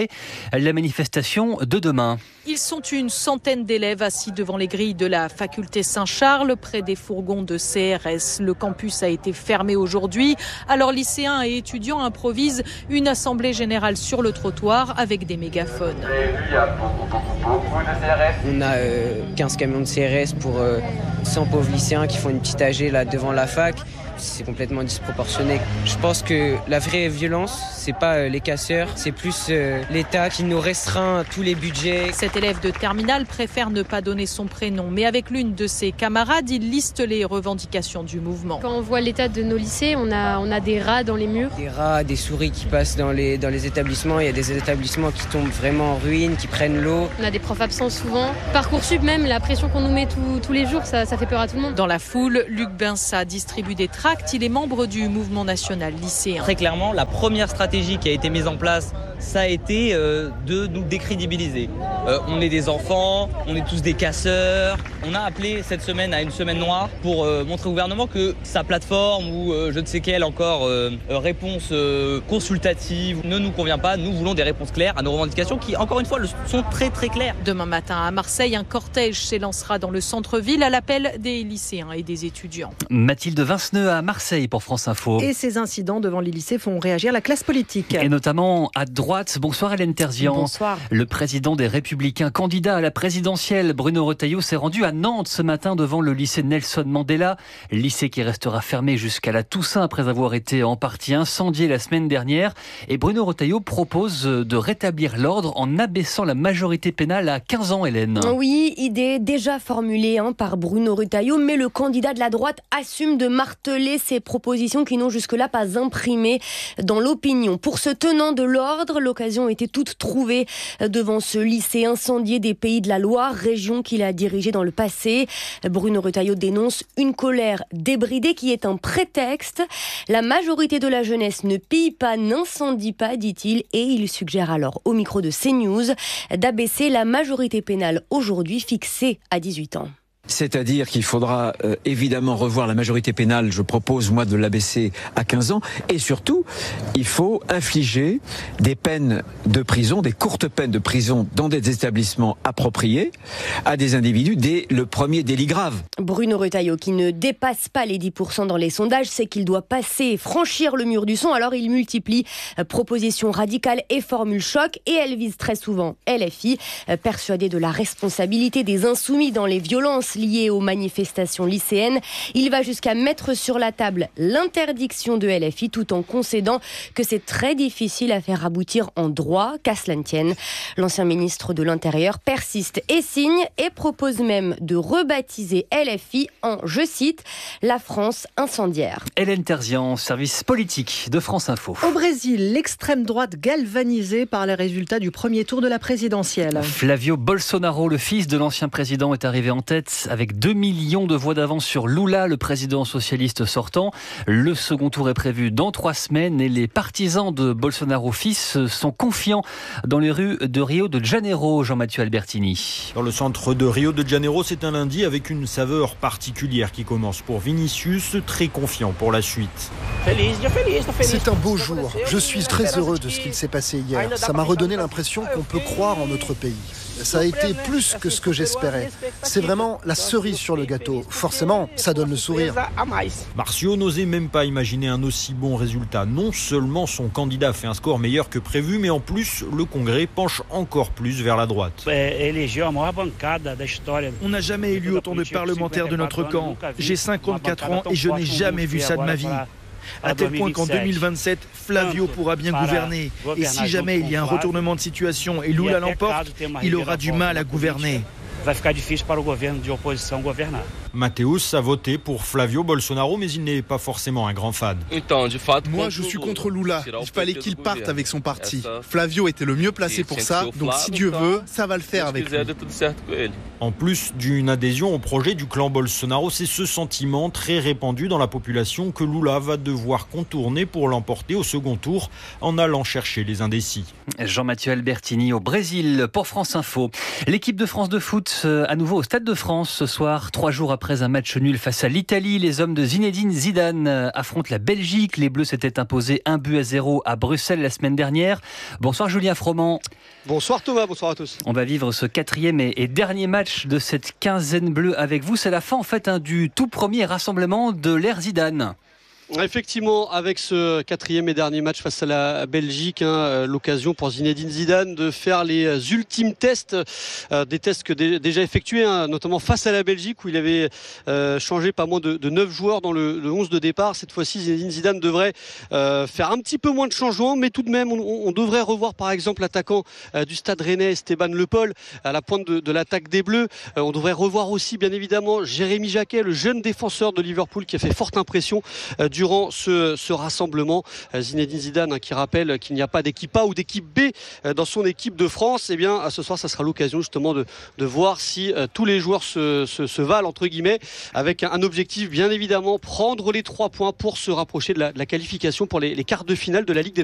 préparer la manifestation de demain. Ils sont une centaine d'élèves assis devant les grilles de la faculté Saint-Charles, près des fourgons de CRS. Le campus a été fermé aujourd'hui. Alors lycéens et étudiants improvisent une assemblée générale sur le trottoir avec des mégaphones. Il y a beaucoup de CRS. On a 15 camions de CRS pour 100 pauvres lycéens qui font une petite AG là devant la fac. C'est complètement disproportionné. Je pense que la vraie violence, c'est pas les casseurs, c'est plus l'État qui nous restreint tous les budgets. Cet élève de terminale préfère ne pas donner son prénom, mais avec l'une de ses camarades, il liste les revendications du mouvement. Quand on voit l'état de nos lycées, on a des rats dans les murs. Des rats, des souris qui passent dans les établissements. Il y a des établissements qui tombent vraiment en ruine, qui prennent l'eau. On a des profs absents souvent. Parcoursup même, la pression qu'on nous met tous les jours, ça fait peur à tout le monde. Dans la foule, Luc Bensa distribue des tracts. Il est membre du mouvement national lycéen. Très clairement, la première stratégie qui a été mise en place, ça a été de nous décrédibiliser. On est des enfants, on est tous des casseurs. On a appelé cette semaine à une semaine noire pour montrer au gouvernement que sa plateforme ou je ne sais quelle encore réponse consultative ne nous convient pas. Nous voulons des réponses claires à nos revendications qui, encore une fois, sont très très claires. Demain matin à Marseille, un cortège s'élancera dans le centre-ville à l'appel des lycéens et des étudiants. Mathilde Vinceneux à Marseille pour France Info. Et ces incidents devant les lycées font réagir la classe politique. Et notamment à droite. Bonsoir Hélène Terzian. Bonsoir. Le président des Républicains, candidat à la présidentielle, Bruno Retailleau, s'est rendu à Nantes ce matin devant le lycée Nelson Mandela. Lycée qui restera fermé jusqu'à la Toussaint après avoir été en partie incendié la semaine dernière. Et Bruno Retailleau propose de rétablir l'ordre en abaissant la majorité pénale à 15 ans, Hélène. Oui, idée déjà formulée par Bruno Retailleau, mais le candidat de la droite assume de marteler ces propositions qui n'ont jusque-là pas imprimé dans l'opinion. Pour ce tenant de l'ordre, l'occasion était toute trouvée devant ce lycée incendié des Pays de la Loire, région qu'il a dirigée dans le passé. Bruno Retailleau dénonce une colère débridée qui est un prétexte. La majorité de la jeunesse ne pille pas, n'incendie pas, dit-il, et il suggère alors au micro de CNews d'abaisser la majorité pénale aujourd'hui fixée à 18 ans. C'est-à-dire qu'il faudra évidemment revoir la majorité pénale, je propose moi de l'abaisser à 15 ans, et surtout, il faut infliger des peines de prison, des courtes peines de prison dans des établissements appropriés à des individus dès le premier délit grave. Bruno Retailleau, qui ne dépasse pas les 10% dans les sondages, sait qu'il doit franchir le mur du son, alors il multiplie propositions radicales et formules choc, et elle vise très souvent LFI, persuadé de la responsabilité des insoumis dans les violences liées aux manifestations lycéennes. Il va jusqu'à mettre sur la table l'interdiction de LFI tout en concédant que c'est très difficile à faire aboutir en droit, qu'à cela ne tienne. L'ancien ministre de l'Intérieur persiste et signe et propose même de rebaptiser LFI en, je cite, la France incendiaire. Hélène Terzian, service politique de France Info. Au Brésil, l'extrême droite galvanisée par les résultats du premier tour de la présidentielle. Flavio Bolsonaro, le fils de l'ancien président, est arrivé en tête avec 2 millions de voix d'avance sur Lula, le président socialiste sortant. Le second tour est prévu dans 3 semaines et les partisans de Bolsonaro fils sont confiants dans les rues de Rio de Janeiro. Jean-Mathieu Albertini. Dans le centre de Rio de Janeiro, c'est un lundi avec une saveur particulière qui commence pour Vinicius, très confiant pour la suite. C'est un beau jour. Je suis très heureux de ce qu'il s'est passé hier. Ça m'a redonné l'impression qu'on peut croire en notre pays. Ça a été plus que ce que j'espérais. C'est vraiment la cerise sur le gâteau. Forcément, ça donne le sourire. Marcio n'osait même pas imaginer un aussi bon résultat. Non seulement son candidat fait un score meilleur que prévu, mais en plus, le Congrès penche encore plus vers la droite. On n'a jamais élu autant de parlementaires de notre camp. J'ai 54 ans et je n'ai jamais vu ça de ma vie. À tel point qu'en 2027, Flavio pourra bien gouverner. Et si jamais il y a un retournement de situation et Lula l'emporte, il aura du mal à gouverner. Mathéus a voté pour Flavio Bolsonaro, mais il n'est pas forcément un grand fan. Moi, je suis contre Lula. Il fallait qu'il parte avec son parti. Flavio était le mieux placé pour ça, donc si Dieu veut, ça va le faire avec lui. En plus d'une adhésion au projet du clan Bolsonaro, c'est ce sentiment très répandu dans la population que Lula va devoir contourner pour l'emporter au second tour en allant chercher les indécis. Jean-Mathieu Albertini au Brésil pour France Info. L'équipe de France de foot à nouveau au Stade de France ce soir, 3 jours après après un match nul face à l'Italie. Les hommes de Zinedine Zidane affrontent la Belgique. Les Bleus s'étaient imposés 1-0 à Bruxelles la semaine dernière. Bonsoir Julien Froment. Bonsoir Thomas, bonsoir à tous. On va vivre ce 4e et dernier match de cette quinzaine bleue avec vous. C'est la fin en fait du tout premier rassemblement de l'ère Zidane. Effectivement, avec ce 4e et dernier match face à la Belgique, l'occasion pour Zinedine Zidane de faire les ultimes tests, des tests que déjà effectués, notamment face à la Belgique où il avait changé pas moins de 9 joueurs dans le 11 de départ. Cette fois-ci, Zinedine Zidane devrait faire un petit peu moins de changements, mais tout de même, on devrait revoir par exemple l'attaquant du Stade Rennais, Esteban Le Pol, à la pointe de l'attaque des Bleus. On devrait revoir aussi, bien évidemment, Jérémy Jacquet, le jeune défenseur de Liverpool qui a fait forte impression durant ce rassemblement. Zinedine Zidane qui rappelle qu'il n'y a pas d'équipe A ou d'équipe B dans son équipe de France. Eh bien, ce soir, ça sera l'occasion justement de voir si tous les joueurs se valent, entre guillemets, avec un objectif, bien évidemment, prendre les 3 points pour se rapprocher de la qualification pour les quarts de finale de la Ligue des Nations.